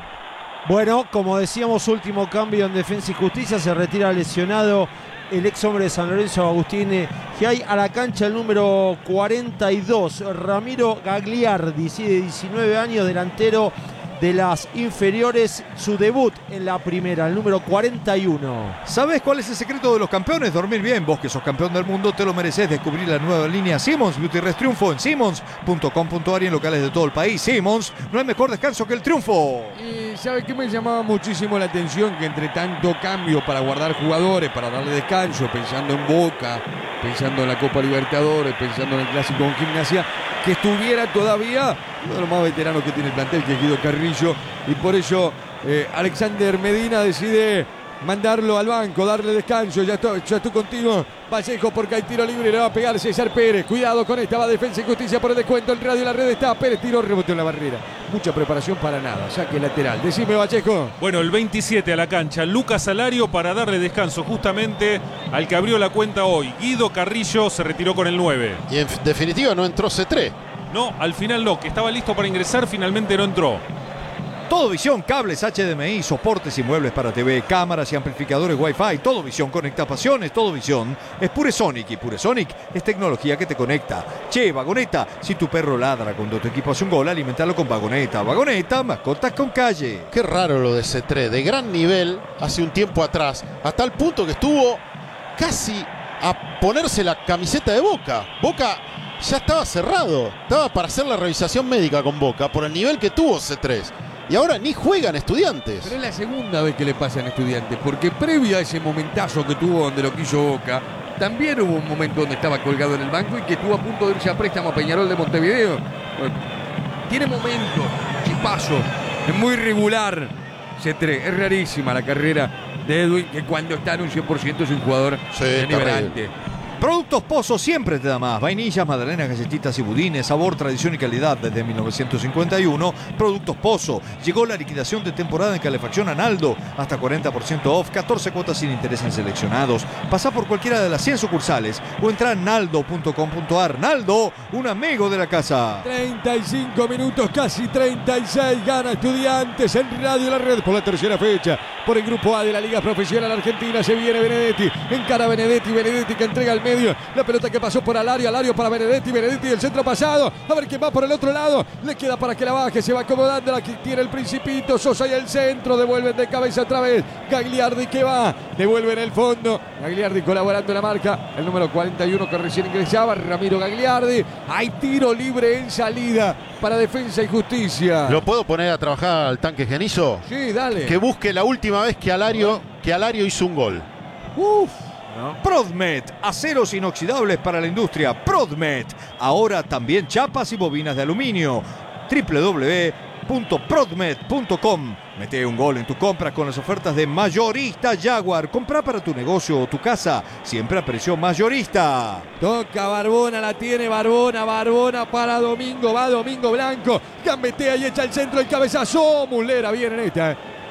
Bueno, como decíamos, último cambio en Defensa y Justicia. Se retira lesionado el ex hombre de San Lorenzo, Agustín Giay. A la cancha el número cuarenta y dos, Ramiro Gagliardi, sí, de diecinueve años, delantero de las inferiores, su debut en la primera, el número cuarenta y uno. ¿Sabes cuál es el secreto de los campeones? Dormir bien. Vos que sos campeón del mundo te lo mereces. Descubrir la nueva línea Simmons Beauty Rest Triunfo en simmons punto com punto a r y en locales de todo el país. Simmons, no hay mejor descanso que el triunfo. Y ¿sabe qué me llamaba muchísimo la atención? Que entre tanto cambio para guardar jugadores, para darle descanso, pensando en Boca, pensando en la Copa Libertadores, pensando en el Clásico con Gimnasia, que estuviera todavía uno de los más veteranos que tiene el plantel, que es Guido Carrillo, y por eso eh, Alexander Medina decide mandarlo al banco, darle descanso. Ya estoy, ya estoy contigo, Vallejo, porque hay tiro libre, le va a pegar César Pérez. Cuidado con esta, va Defensa y Justicia por el descuento. El radio, la red está, Pérez tiró, rebotó en la barrera. Mucha preparación para nada, saque lateral. Decime, Vallejo. Bueno, el veintisiete a la cancha, Lucas Alario, para darle descanso justamente al que abrió la cuenta hoy. Guido Carrillo se retiró con el nueve. Y en definitiva no entró C tres. No, al final no, que estaba listo para ingresar, finalmente no entró. Todo Visión, cables H D M I, soportes y muebles para T V, cámaras y amplificadores Wi-Fi. Todo Visión conecta pasiones. Todo Visión es Puresonic, y Puresonic es tecnología que te conecta. Che, Vagoneta, si tu perro ladra cuando tu equipo hace un gol, alimentalo con Vagoneta. Vagoneta, mascotas con calle. Qué raro lo de C tres, de gran nivel hace un tiempo atrás, hasta el punto que estuvo casi a ponerse la camiseta de Boca. Boca ya estaba cerrado, estaba para hacer la revisación médica con Boca por el nivel que tuvo C tres. Y ahora ni juegan Estudiantes. Pero es la segunda vez que le pasa en Estudiantes, porque previo a ese momentazo que tuvo donde lo quiso Boca, también hubo un momento donde estaba colgado en el banco y que estuvo a punto de irse a préstamo a Peñarol de Montevideo. Bueno, tiene momentos, chispazo, es muy regular C tres, es rarísima la carrera de Edwin, que cuando está en un cien por ciento es un jugador Sí, de nivel terrible. alto. Productos Pozo siempre te da más. Vainillas, magdalenas, galletitas y budines. Sabor, tradición y calidad desde mil novecientos cincuenta y uno. Productos Pozo. Llegó la liquidación de temporada en calefacción a Naldo. Hasta cuarenta por ciento off. catorce cuotas sin interés en seleccionados. Pasá por cualquiera de las cien sucursales o entra a naldo punto com punto a r. Naldo, un amigo de la casa. treinta y cinco minutos, casi treinta y seis. Gana Estudiantes en Radio La Red por la tercera fecha. Por el grupo A de la Liga Profesional Argentina se viene Benedetti. Encara Benedetti. Benedetti que entrega al medio. La pelota que pasó por Alario. Alario para Benedetti. Benedetti el centro pasado. A ver quién va por el otro lado. Le queda para que la baje. Se va acomodando. La que tiene el Principito. Sosa y el centro. Devuelven de cabeza otra vez. Gagliardi que va. Devuelve en el fondo. Gagliardi colaborando en la marca. El número cuarenta y uno que recién ingresaba. Ramiro Gagliardi. Hay tiro libre en salida para Defensa y Justicia. ¿Lo puedo poner a trabajar al tanque Genizo? Sí, dale. Que busque la última vez que Alario, que Alario hizo un gol. Uf. Prodmet, aceros inoxidables para la industria. Prodmet, ahora también chapas y bobinas de aluminio. w w w punto prodmet punto com. Mete un gol en tu compra con las ofertas de Mayorista Jaguar. Compra para tu negocio o tu casa, siempre a precio mayorista. Toca Barbona, la tiene Barbona, Barbona para Domingo, va Domingo Blanco, gambetea y echa el centro, el cabezazo, Mulera, bien en esta.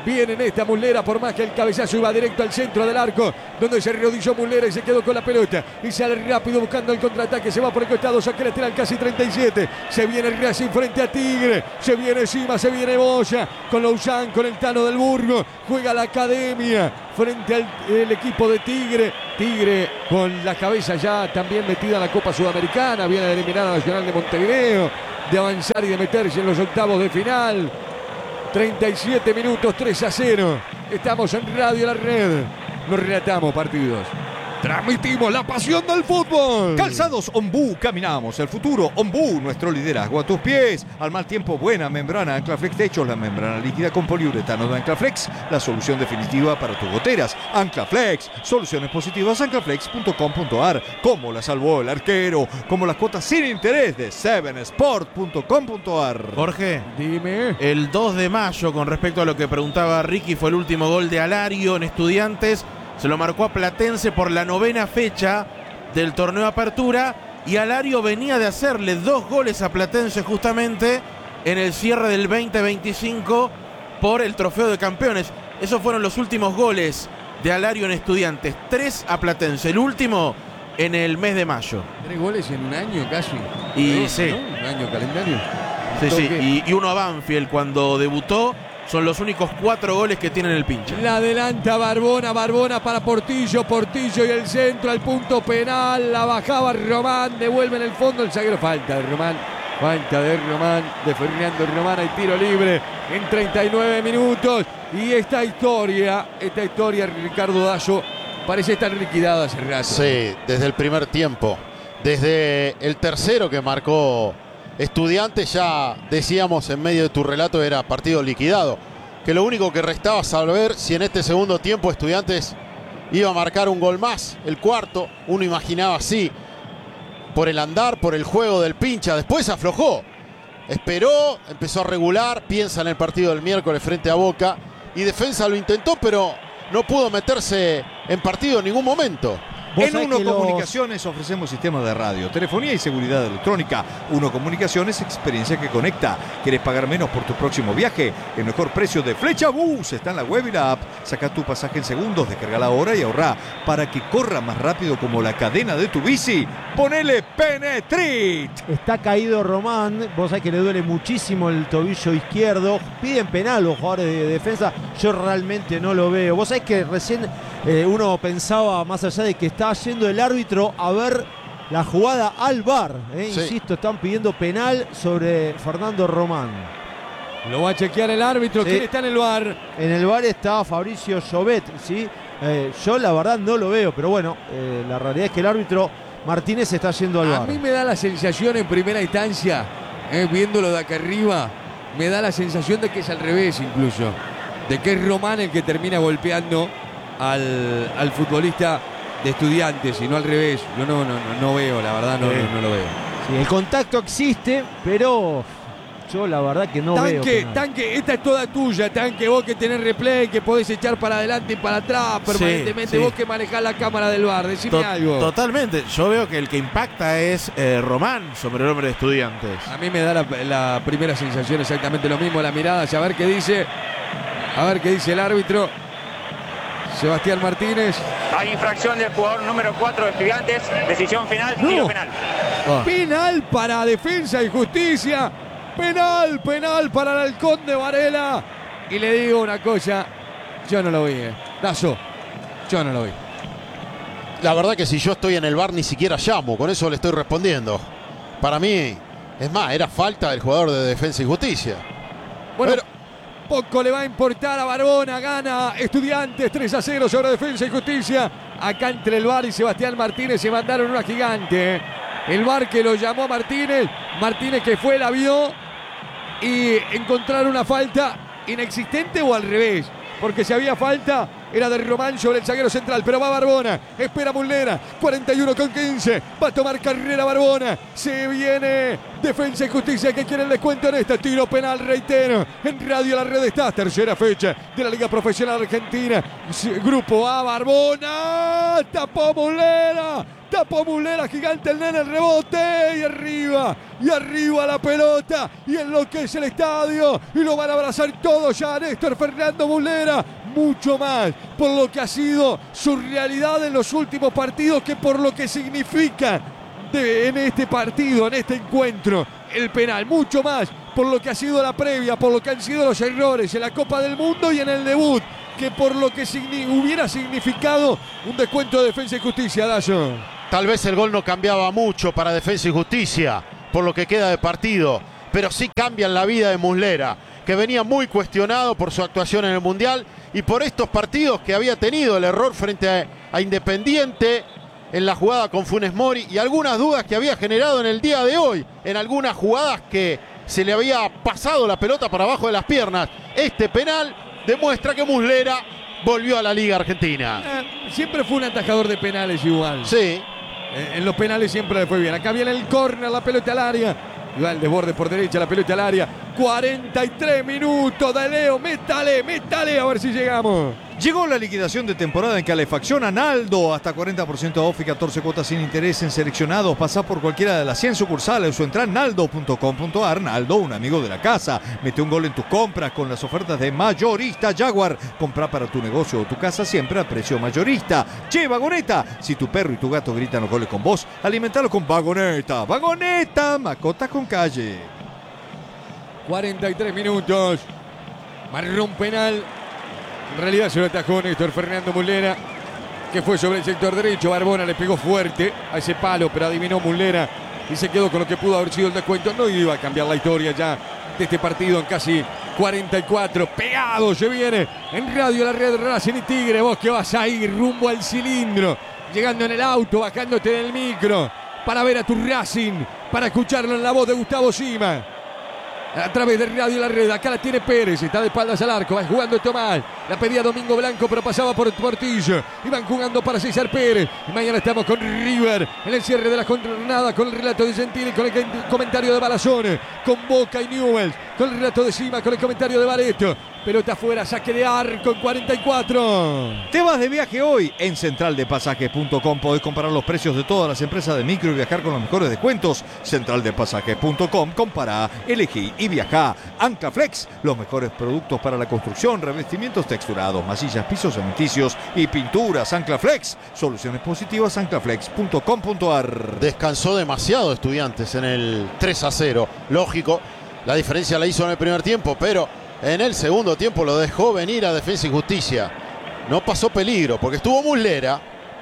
Viene en esta Muslera, por más que el cabezazo iba directo al centro del arco, donde se arrodilló Muslera y se quedó con la pelota. Y sale rápido buscando el contraataque. Se va por el costado, saque lateral casi treinta y siete. Se viene Racing frente a Tigre. Se viene Sima, se viene Boya. Con Lousán, con el Tano del Burgo. Juega la Academia frente al el equipo de Tigre. Tigre con la cabeza ya también metida en la Copa Sudamericana. Viene de eliminar a Nacional de Montevideo, de avanzar y de meterse en los octavos de final. treinta y siete minutos, tres a cero. Estamos en Radio La Red. Nos relatamos partidos. Transmitimos la pasión del fútbol. Calzados Ombú, caminamos el futuro. Ombú, nuestro liderazgo a tus pies. Al mal tiempo, buena membrana Anclaflex Techos, la membrana líquida con poliuretano de Anclaflex, la solución definitiva para tus goteras. Anclaflex, soluciones positivas, anclaflex punto com punto ar. Como la salvó el arquero, como las cuotas sin interés de seven sport punto com punto ar. Jorge, Dime. el dos de mayo, con respecto a lo que preguntaba Ricky, fue el último gol de Alario en Estudiantes. Se lo marcó a Platense por la novena fecha del torneo Apertura. Y Alario venía de hacerle dos goles a Platense justamente en el cierre del veinte veinticinco por el Trofeo de Campeones. Esos fueron los últimos goles de Alario en Estudiantes. Tres a Platense. El último en el mes de mayo. Tres goles en un año casi. Y ¿No? sí. ¿No? Un año calendario. Sí, sí. Toque. Y, y uno a Banfield cuando debutó. Son los únicos cuatro goles que tiene el pinche. La adelanta Barbona, Barbona para Portillo, Portillo y el centro al punto penal. La bajaba Román, devuelve en el fondo el zaguero. Falta de Román, falta de Román, de Fernando Román. Hay tiro libre en treinta y nueve minutos. Y esta historia, esta historia, Ricardo Dazo, parece estar liquidada hace rato. Sí, desde el primer tiempo. Desde el tercero que marcó Estudiantes, ya decíamos en medio de tu relato, era partido liquidado. Que lo único que restaba saber si en este segundo tiempo Estudiantes iba a marcar un gol más, el cuarto. Uno imaginaba así, por el andar, por el juego del pincha. Después aflojó, esperó, empezó a regular. Piensa en el partido del miércoles frente a Boca. Y Defensa lo intentó, pero no pudo meterse en partido en ningún momento. Vos En sabés Uno que los- Comunicaciones ofrecemos sistemas de radio, telefonía y seguridad electrónica. Uno Comunicaciones, experiencia que conecta. ¿Querés pagar menos por tu próximo viaje? El mejor precio de Flecha Bus está en la web y la app. Saca tu pasaje en segundos, descarga ahora y ahorrá para que corra más rápido como la cadena de tu bici. Ponele Penetrit. Está caído Román, vos sabés que le duele muchísimo el tobillo izquierdo. Piden penal los jugadores de Defensa, yo realmente no lo veo. Vos sabés que recién eh, uno pensaba, más allá de que está yendo el árbitro a ver la jugada al V A R, eh. Sí. Insisto, están pidiendo penal sobre Fernando Román. Lo va a chequear el árbitro. Sí. ¿Quién está en el V A R? En el V A R está Fabricio Llobet, ¿sí? Eh, yo la verdad no lo veo, pero bueno, eh, la realidad es que el árbitro Martínez está yendo al A V A mí R. me da la sensación en primera instancia, eh, viéndolo de acá arriba, me da la sensación de que es al revés incluso. De que es Román el que termina golpeando al, al futbolista de Estudiantes y no al revés. Yo no, no, no, no veo, la verdad no, Sí. no, no lo veo. Sí, el contacto existe, pero yo la verdad que no veo. Tanque, penal. Tanque, esta es toda tuya, Tanque, vos que tenés replay, que podés echar para adelante y para atrás permanentemente, sí. vos que manejás la cámara del V A R, decime To- algo. Totalmente. Yo veo que el que impacta es eh, Román sobre el hombre de Estudiantes. A mí me da la, la primera sensación exactamente lo mismo, la mirada, a ver qué dice, a ver qué dice el árbitro. Sebastián Martínez. Hay infracción del jugador número cuatro de Estudiantes. Decisión final, No. tiro penal. Oh. Penal para Defensa y Justicia. Penal, penal para el Halcón de Varela. Y le digo una cosa, yo no lo vi, eh. Dazo, yo no lo vi. La verdad que si yo estoy en el V A R ni siquiera llamo, con eso le estoy respondiendo. Para mí, es más, era falta del jugador de Defensa y Justicia. Bueno, Pero- poco le va a importar a Barbona, gana Estudiantes tres a cero sobre Defensa y Justicia. Acá entre el V A R y Sebastián Martínez se mandaron una gigante. eh. El V A R que lo llamó a Martínez, Martínez que fue, la vio y encontraron una falta inexistente o al revés. Porque si había falta, era de Román sobre el zaguero central. Pero va Barbona, espera Muslera, cuarenta y uno con quince. Va a tomar carrera Barbona. Se viene Defensa y Justicia que quiere el descuento en este tiro penal, reitero. En Radio La Red está, tercera fecha de la Liga Profesional Argentina. Grupo A, Barbona. Tapó Muslera. tapó Muslera, gigante el nene, el rebote y arriba, y arriba la pelota y enloquece el estadio y lo van a abrazar todos ya Néstor Fernando Muslera, mucho más por lo que ha sido su realidad en los últimos partidos que por lo que significa de, en este partido, en este encuentro, el penal, mucho más por lo que ha sido la previa, por lo que han sido los errores en la Copa del Mundo y en el debut, que por lo que signi- hubiera significado un descuento de Defensa y Justicia, Dayo. Tal vez el gol no cambiaba mucho para Defensa y Justicia, por lo que queda de partido, pero sí cambian la vida de Muslera, que venía muy cuestionado por su actuación en el Mundial y por estos partidos que había tenido el error frente a, a Independiente en la jugada con Funes Mori y algunas dudas que había generado en el día de hoy, en algunas jugadas que se le había pasado la pelota para abajo de las piernas. Este penal demuestra que Muslera volvió a la Liga Argentina. Eh, siempre fue un atajador de penales igual. Sí. Eh, en los penales siempre le fue bien. Acá viene el córner, la pelota al área. Y va el desborde por derecha, la pelota al área. cuarenta y tres minutos de Leo. Métale, métale, a ver si llegamos. Llegó la liquidación de temporada en calefacción a Naldo. Hasta cuarenta por ciento off y catorce cuotas sin interés en seleccionados. Pasá por cualquiera de las cien sucursales o entrá en naldo punto com punto ar. Naldo, un amigo de la casa. Mete un gol en tus compras con las ofertas de Mayorista Jaguar. Comprá para tu negocio o tu casa siempre a precio mayorista. Che, Vagoneta, si tu perro y tu gato gritan los goles con vos, alimentalo con Vagoneta. Vagoneta, mascotas con calle. cuarenta y tres minutos. Marrón penal. En realidad se lo atajó Néstor Fernando Muslera, que fue sobre el sector derecho. Barbona le pegó fuerte a ese palo, pero adivinó Muslera y se quedó con lo que pudo haber sido el descuento. No iba a cambiar la historia ya de este partido en casi cuarenta y cuatro. Pegado se viene en Radio La Red, Racing y Tigre. Vos que vas a ir rumbo al cilindro, llegando en el auto, bajándote del micro para ver a tu Racing, para escucharlo en la voz de Gustavo Sima. A través de Radio La Red, acá la tiene Pérez, está de espaldas al arco, va jugando Tomás, la pedía Domingo Blanco pero pasaba por Portillo, y van jugando para César Pérez, y mañana estamos con River, en el cierre de la jornada, con el relato de Gentili, con el comentario de Balazón, con Boca y Newell's, con el relato de Sima, con el comentario de Bareto, pelota afuera, saque de arco en cuarenta y cuatro. Te vas de viaje hoy. En central de pasajes punto com podés comparar los precios de todas las empresas de micro y viajar con los mejores descuentos. central de pasajes punto com, compará, elegí y viajá. Anclaflex, los mejores productos para la construcción, revestimientos texturados, masillas, pisos cementicios y pinturas. Anclaflex, soluciones positivas, anclaflex punto com punto ar. Descansó demasiado Estudiantes en el tres a cero. Lógico, la diferencia la hizo en el primer tiempo, pero en el segundo tiempo lo dejó venir a Defensa y Justicia. No pasó peligro porque estuvo Muslera.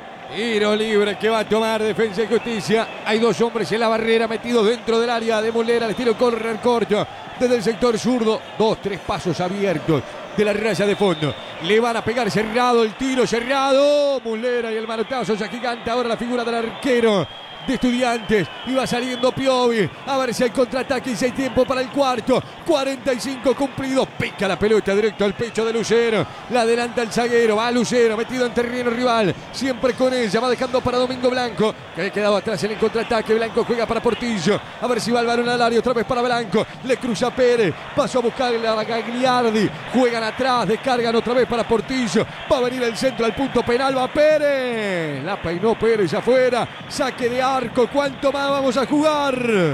Tiro libre que va a tomar Defensa y Justicia. Hay dos hombres en la barrera metidos dentro del área de Muslera. Le tiro correr corto desde el sector zurdo. Dos, tres pasos abiertos de la raya de fondo. Le van a pegar cerrado, el tiro cerrado. Muslera y el manotazo ya gigante. Ahora la figura del arquero de Estudiantes, iba saliendo Piovi, a ver si hay contraataque y si hay tiempo para el cuarto. Cuarenta y cinco cumplidos, pica la pelota directo al pecho de Lucero, la adelanta el zaguero, va Lucero metido en terreno rival, siempre con ella, va dejando para Domingo Blanco, que ha quedado atrás en el contraataque. Blanco juega para Portillo, a ver si va el balón al área, otra vez para Blanco, le cruza Pérez, pasó a buscar a Gagliardi, juegan atrás, descargan otra vez para Portillo, va a venir el centro al punto penal, va Pérez, la peinó Pérez afuera, saque de arco. ¿Cuánto más vamos a jugar?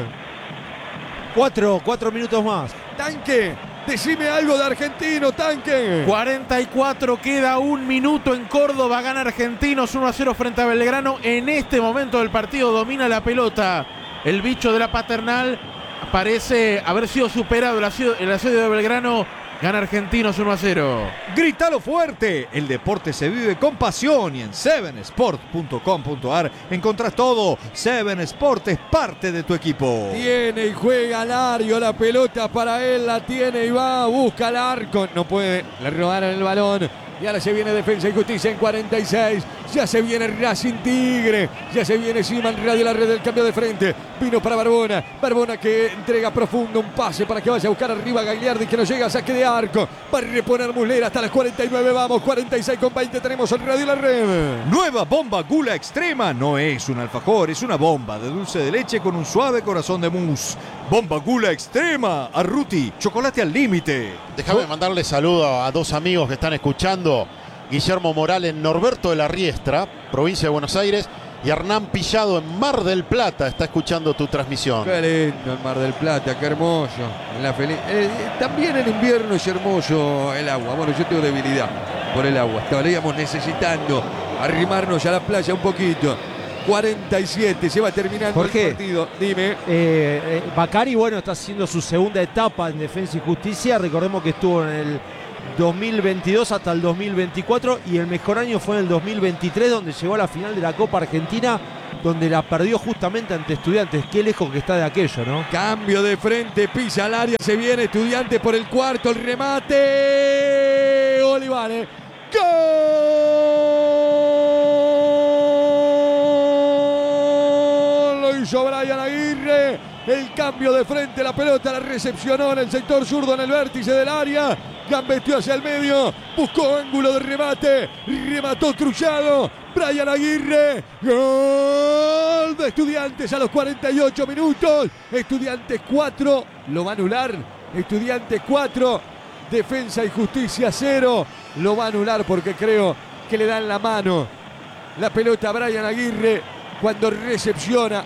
Cuatro, cuatro minutos más. Tanque, decime algo de Argentino, Tanque. cuarenta y cuatro, queda un minuto en Córdoba, gana Argentinos uno a cero frente a Belgrano. En este momento del partido domina la pelota el bicho de la Paternal, parece haber sido superado el asedio, el asedio de Belgrano. Gana Argentinos uno a cero. Grítalo fuerte, el deporte se vive con pasión y en seven sport punto com punto ar encontrás todo. Seven Sport es parte de tu equipo. Tiene y juega Lario, la pelota para él, la tiene y va, busca el arco, no puede, le robaron el balón. Y ahora se viene Defensa y Justicia en cuarenta y seis. Ya se viene Racing Tigre. Ya se viene Siman Radio La Red del cambio de frente. Vino para Barbona. Barbona que entrega profundo un pase para que vaya a buscar arriba a Gagliardi, que no llega a saque de arco. Va a reponer Muslera hasta las cuarenta y nueve. Vamos, cuarenta y seis con veinte. Tenemos el Radio La Red. Nueva bomba Gula Extrema. No es un alfajor, es una bomba de dulce de leche con un suave corazón de mousse. Bomba Gula Extrema. Arruti, chocolate al límite. Déjame mandarle saludo a dos amigos que están escuchando. Guillermo Morales, Norberto de la Riestra, provincia de Buenos Aires, Y Hernán Pillado en Mar del Plata está escuchando tu transmisión. Qué lindo el Mar del Plata, qué hermoso. En la feliz... eh, también en invierno es hermoso el agua. Bueno, yo tengo debilidad por el agua. Estaríamos necesitando arrimarnos a la playa un poquito. cuarenta y siete, se va terminando Jorge, el partido. Dime. Eh, eh, Bacari, bueno, está haciendo su segunda etapa en Defensa y Justicia. Recordemos que estuvo en el dos mil veintidós hasta el dos mil veinticuatro y el mejor año fue en el dos mil veintitrés, donde llegó a la final de la Copa Argentina, donde la perdió justamente ante Estudiantes. Qué lejos que está de aquello, ¿no? Cambio de frente, pisa al área, se viene Estudiantes por el cuarto, el remate. Olivales. ¡Gol! Lo hizo Brian Aguirre. El cambio de frente, la pelota la recepcionó en el sector zurdo, en el vértice del área. Gambeteó hacia el medio, buscó ángulo de remate, remató Trullado. Brian Aguirre, gol de Estudiantes a los cuarenta y ocho minutos. Estudiantes cuatro, lo va a anular. Estudiantes cuatro, Defensa y Justicia cero. Lo va a anular porque creo que le dan la mano. La pelota a Brian Aguirre cuando recepciona.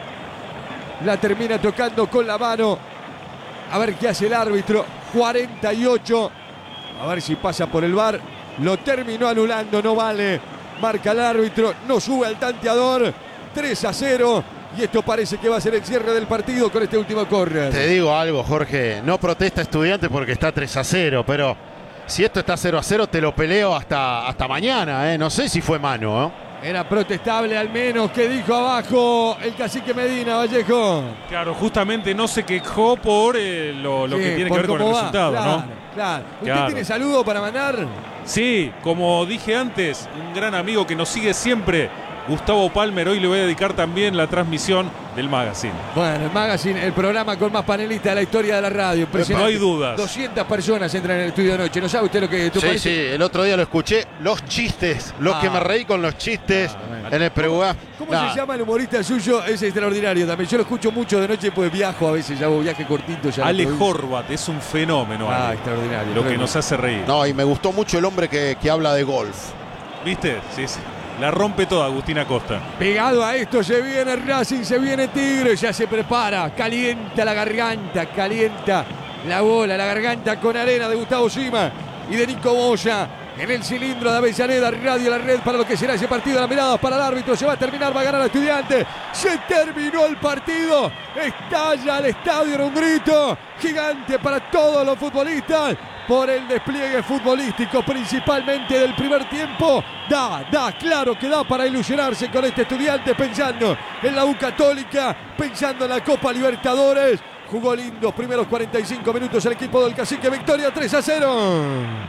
La termina tocando con la mano. A ver qué hace el árbitro. cuarenta y ocho. A ver si pasa por el V A R. Lo terminó anulando, no vale. Marca el árbitro, no sube al tanteador. tres a cero. Y esto parece que va a ser el cierre del partido con este último córner. Te digo algo, Jorge. No protesta Estudiantes porque está tres a cero, pero si esto está cero a cero, te lo peleo hasta, hasta mañana. ¿eh? No sé si fue mano, ¿eh? Era protestable al menos, que dijo abajo el cacique Medina, Vallejo. Claro, justamente no se quejó por eh, lo, lo Sí, que tiene por que ver con el cómo va. resultado, Claro, ¿no? claro. ¿Usted Claro. tiene saludo para mandar? Sí, como dije antes, un gran amigo que nos sigue siempre, Gustavo Palmer. Hoy le voy a dedicar también la transmisión del Magazine. Bueno, el Magazine, el programa con más panelistas de la historia de la radio. No hay dudas. doscientas personas entran en el estudio de noche. ¿No sabe usted lo que... Sí, sí, el otro día lo escuché. Los chistes, los Ah. que me reí con los chistes Ah, bueno. en el preguá. ¿Cómo Nah. se llama el humorista suyo? Es extraordinario también. Yo lo escucho mucho de noche, pues viajo a veces, ya hago viaje cortito. Ya Ale en la provincia. Horvat es un fenómeno, Ah, Ale, extraordinario. lo que tremendo. nos hace reír. No, y me gustó mucho el hombre que, que habla de golf. ¿Viste? Sí, sí. La rompe toda Agustina Costa. Pegado a esto se viene Racing, se viene Tigre, ya se prepara, calienta la garganta, calienta la bola, la garganta con arena de Gustavo Sima y de Nico Boya. En el cilindro de Avellaneda, Radio La Red para lo que será ese partido. La mirada para el árbitro, se va a terminar, va a ganar a Estudiantes. Se terminó el partido, estalla el estadio en un grito gigante para todos los futbolistas por el despliegue futbolístico, principalmente del primer tiempo. Da, da, claro que da para ilusionarse con este Estudiante, pensando en la U Católica, pensando en la Copa Libertadores. Jugó lindos primeros cuarenta y cinco minutos el equipo del Cacique. Victoria tres a cero.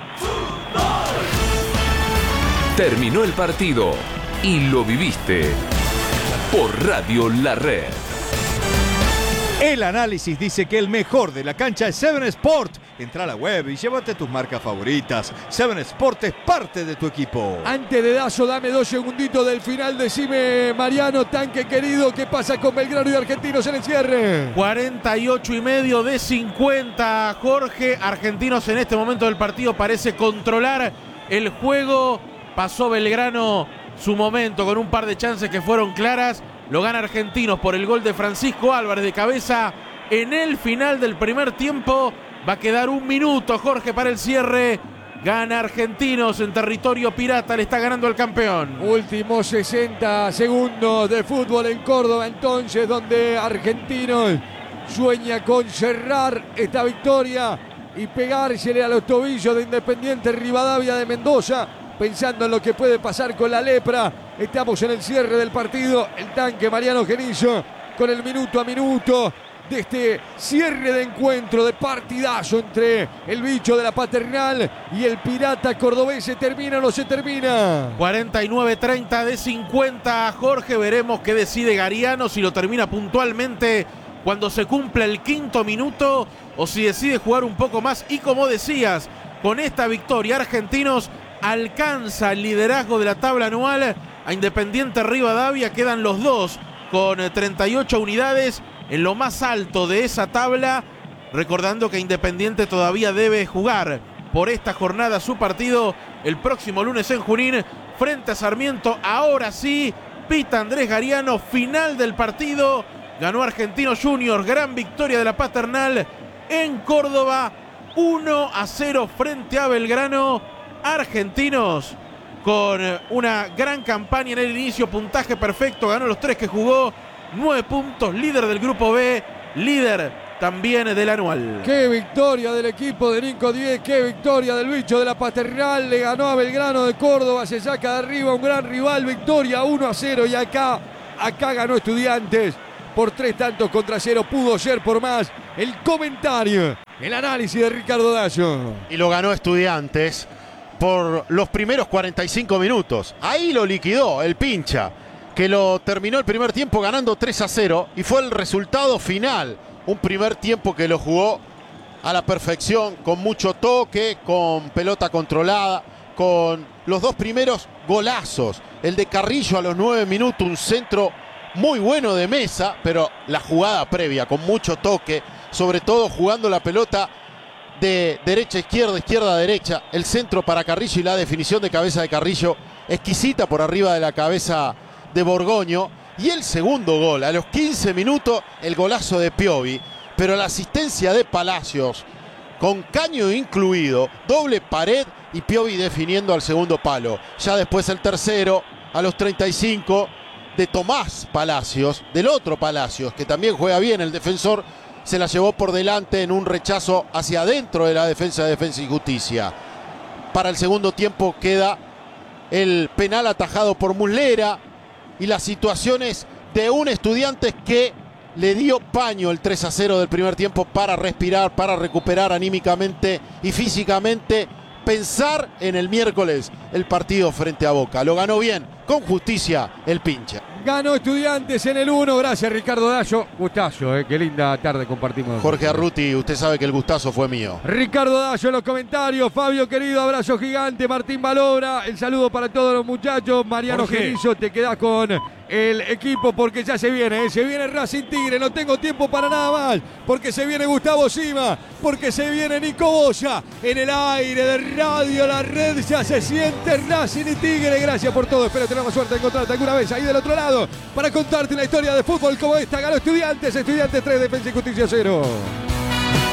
Terminó el partido y lo viviste por Radio La Red. El análisis dice que el mejor de la cancha es Seven Sport. Entra a la web y llévate tus marcas favoritas. Seven Sport es parte de tu equipo. Antes de Dazo, dame dos segunditos del final. Decime, Mariano, tanque querido, ¿qué pasa con Belgrano y Argentinos en el cierre? cuarenta y ocho y medio de cincuenta, Jorge. Argentinos en este momento del partido parece controlar el juego. Pasó Belgrano su momento con un par de chances que fueron claras. Lo gana Argentinos por el gol de Francisco Álvarez de cabeza en el final del primer tiempo. Va a quedar un minuto, Jorge, para el cierre. Gana Argentinos en territorio pirata, le está ganando al campeón. Últimos sesenta segundos de fútbol en Córdoba, entonces, donde Argentinos sueña con cerrar esta victoria y pegársele a los tobillos de Independiente Rivadavia de Mendoza, pensando en lo que puede pasar con la lepra. Estamos en el cierre del partido. El tanque Mariano Genillo con el minuto a minuto de este cierre de encuentro, de partidazo entre el bicho de la Paternal y el pirata cordobés. ¿Se termina o no se termina? cuarenta y nueve treinta de cincuenta, Jorge. Veremos qué decide Gariano, si lo termina puntualmente cuando se cumpla el quinto minuto o si decide jugar un poco más. Y como decías, con esta victoria Argentinos alcanza el liderazgo de la tabla anual a Independiente Rivadavia. Quedan los dos con treinta y ocho unidades en lo más alto de esa tabla, recordando que Independiente todavía debe jugar por esta jornada su partido el próximo lunes en Junín frente a Sarmiento. Ahora sí, Pita Andrés Gariano, final del partido. Ganó Argentinos Juniors, gran victoria de la Paternal en Córdoba, uno a cero frente a Belgrano. Argentinos con una gran campaña en el inicio, puntaje perfecto, ganó los tres que jugó, nueve puntos, líder del grupo B, líder también del anual. Qué victoria del equipo de Nico diez, qué victoria del bicho de la Paternal, le ganó a Belgrano de Córdoba, se saca de arriba un gran rival, victoria uno a cero y acá, acá ganó Estudiantes por tres tantos contra cero, pudo ser por más. El comentario, el análisis de Ricardo Dallo. Y lo ganó Estudiantes por los primeros cuarenta y cinco minutos. Ahí lo liquidó el pincha, que lo terminó el primer tiempo ganando tres a cero y fue el resultado final. Un primer tiempo que lo jugó a la perfección, con mucho toque, con pelota controlada, con los dos primeros golazos. El de Carrillo a los nueve minutos, un centro muy bueno de Mesa, pero la jugada previa con mucho toque, sobre todo jugando la pelota de derecha a izquierda, izquierda a derecha, el centro para Carrillo y la definición de cabeza de Carrillo exquisita por arriba de la cabeza de Borgoño. Y el segundo gol, a los quince minutos, el golazo de Piovi, pero la asistencia de Palacios, con caño incluido, doble pared y Piovi definiendo al segundo palo. Ya después el tercero, a los treinta y cinco, de Tomás Palacios, del otro Palacios, que también juega bien, el defensor se la llevó por delante en un rechazo hacia adentro de la defensa de Defensa y Justicia. Para el segundo tiempo queda el penal atajado por Muslera y las situaciones de un Estudiantes que le dio paño el tres a cero del primer tiempo para respirar, para recuperar anímicamente y físicamente, pensar en el miércoles el partido frente a Boca. Lo ganó bien, con justicia, el pincha. Ganó Estudiantes en el uno, gracias Ricardo Dallo. Gustazo, eh, qué linda tarde compartimos. Jorge Arruti, usted sabe que el gustazo fue mío. Ricardo Dallo en los comentarios, Fabio querido, abrazo gigante, Martín Balobra, el saludo para todos los muchachos, Mariano Jorge. Genizo, te quedás con el equipo porque ya se viene, eh, se viene Racing Tigre, no tengo tiempo para nada más, porque se viene Gustavo Sima, porque se viene Nico Boya, en el aire de Radio La Red ya se siente Racing y Tigre, gracias por todo, espero tener la suerte de encontrarte alguna vez ahí del otro lado, para contarte una historia de fútbol como esta. Ganó Estudiantes, Estudiantes tres, Defensa y Justicia cero.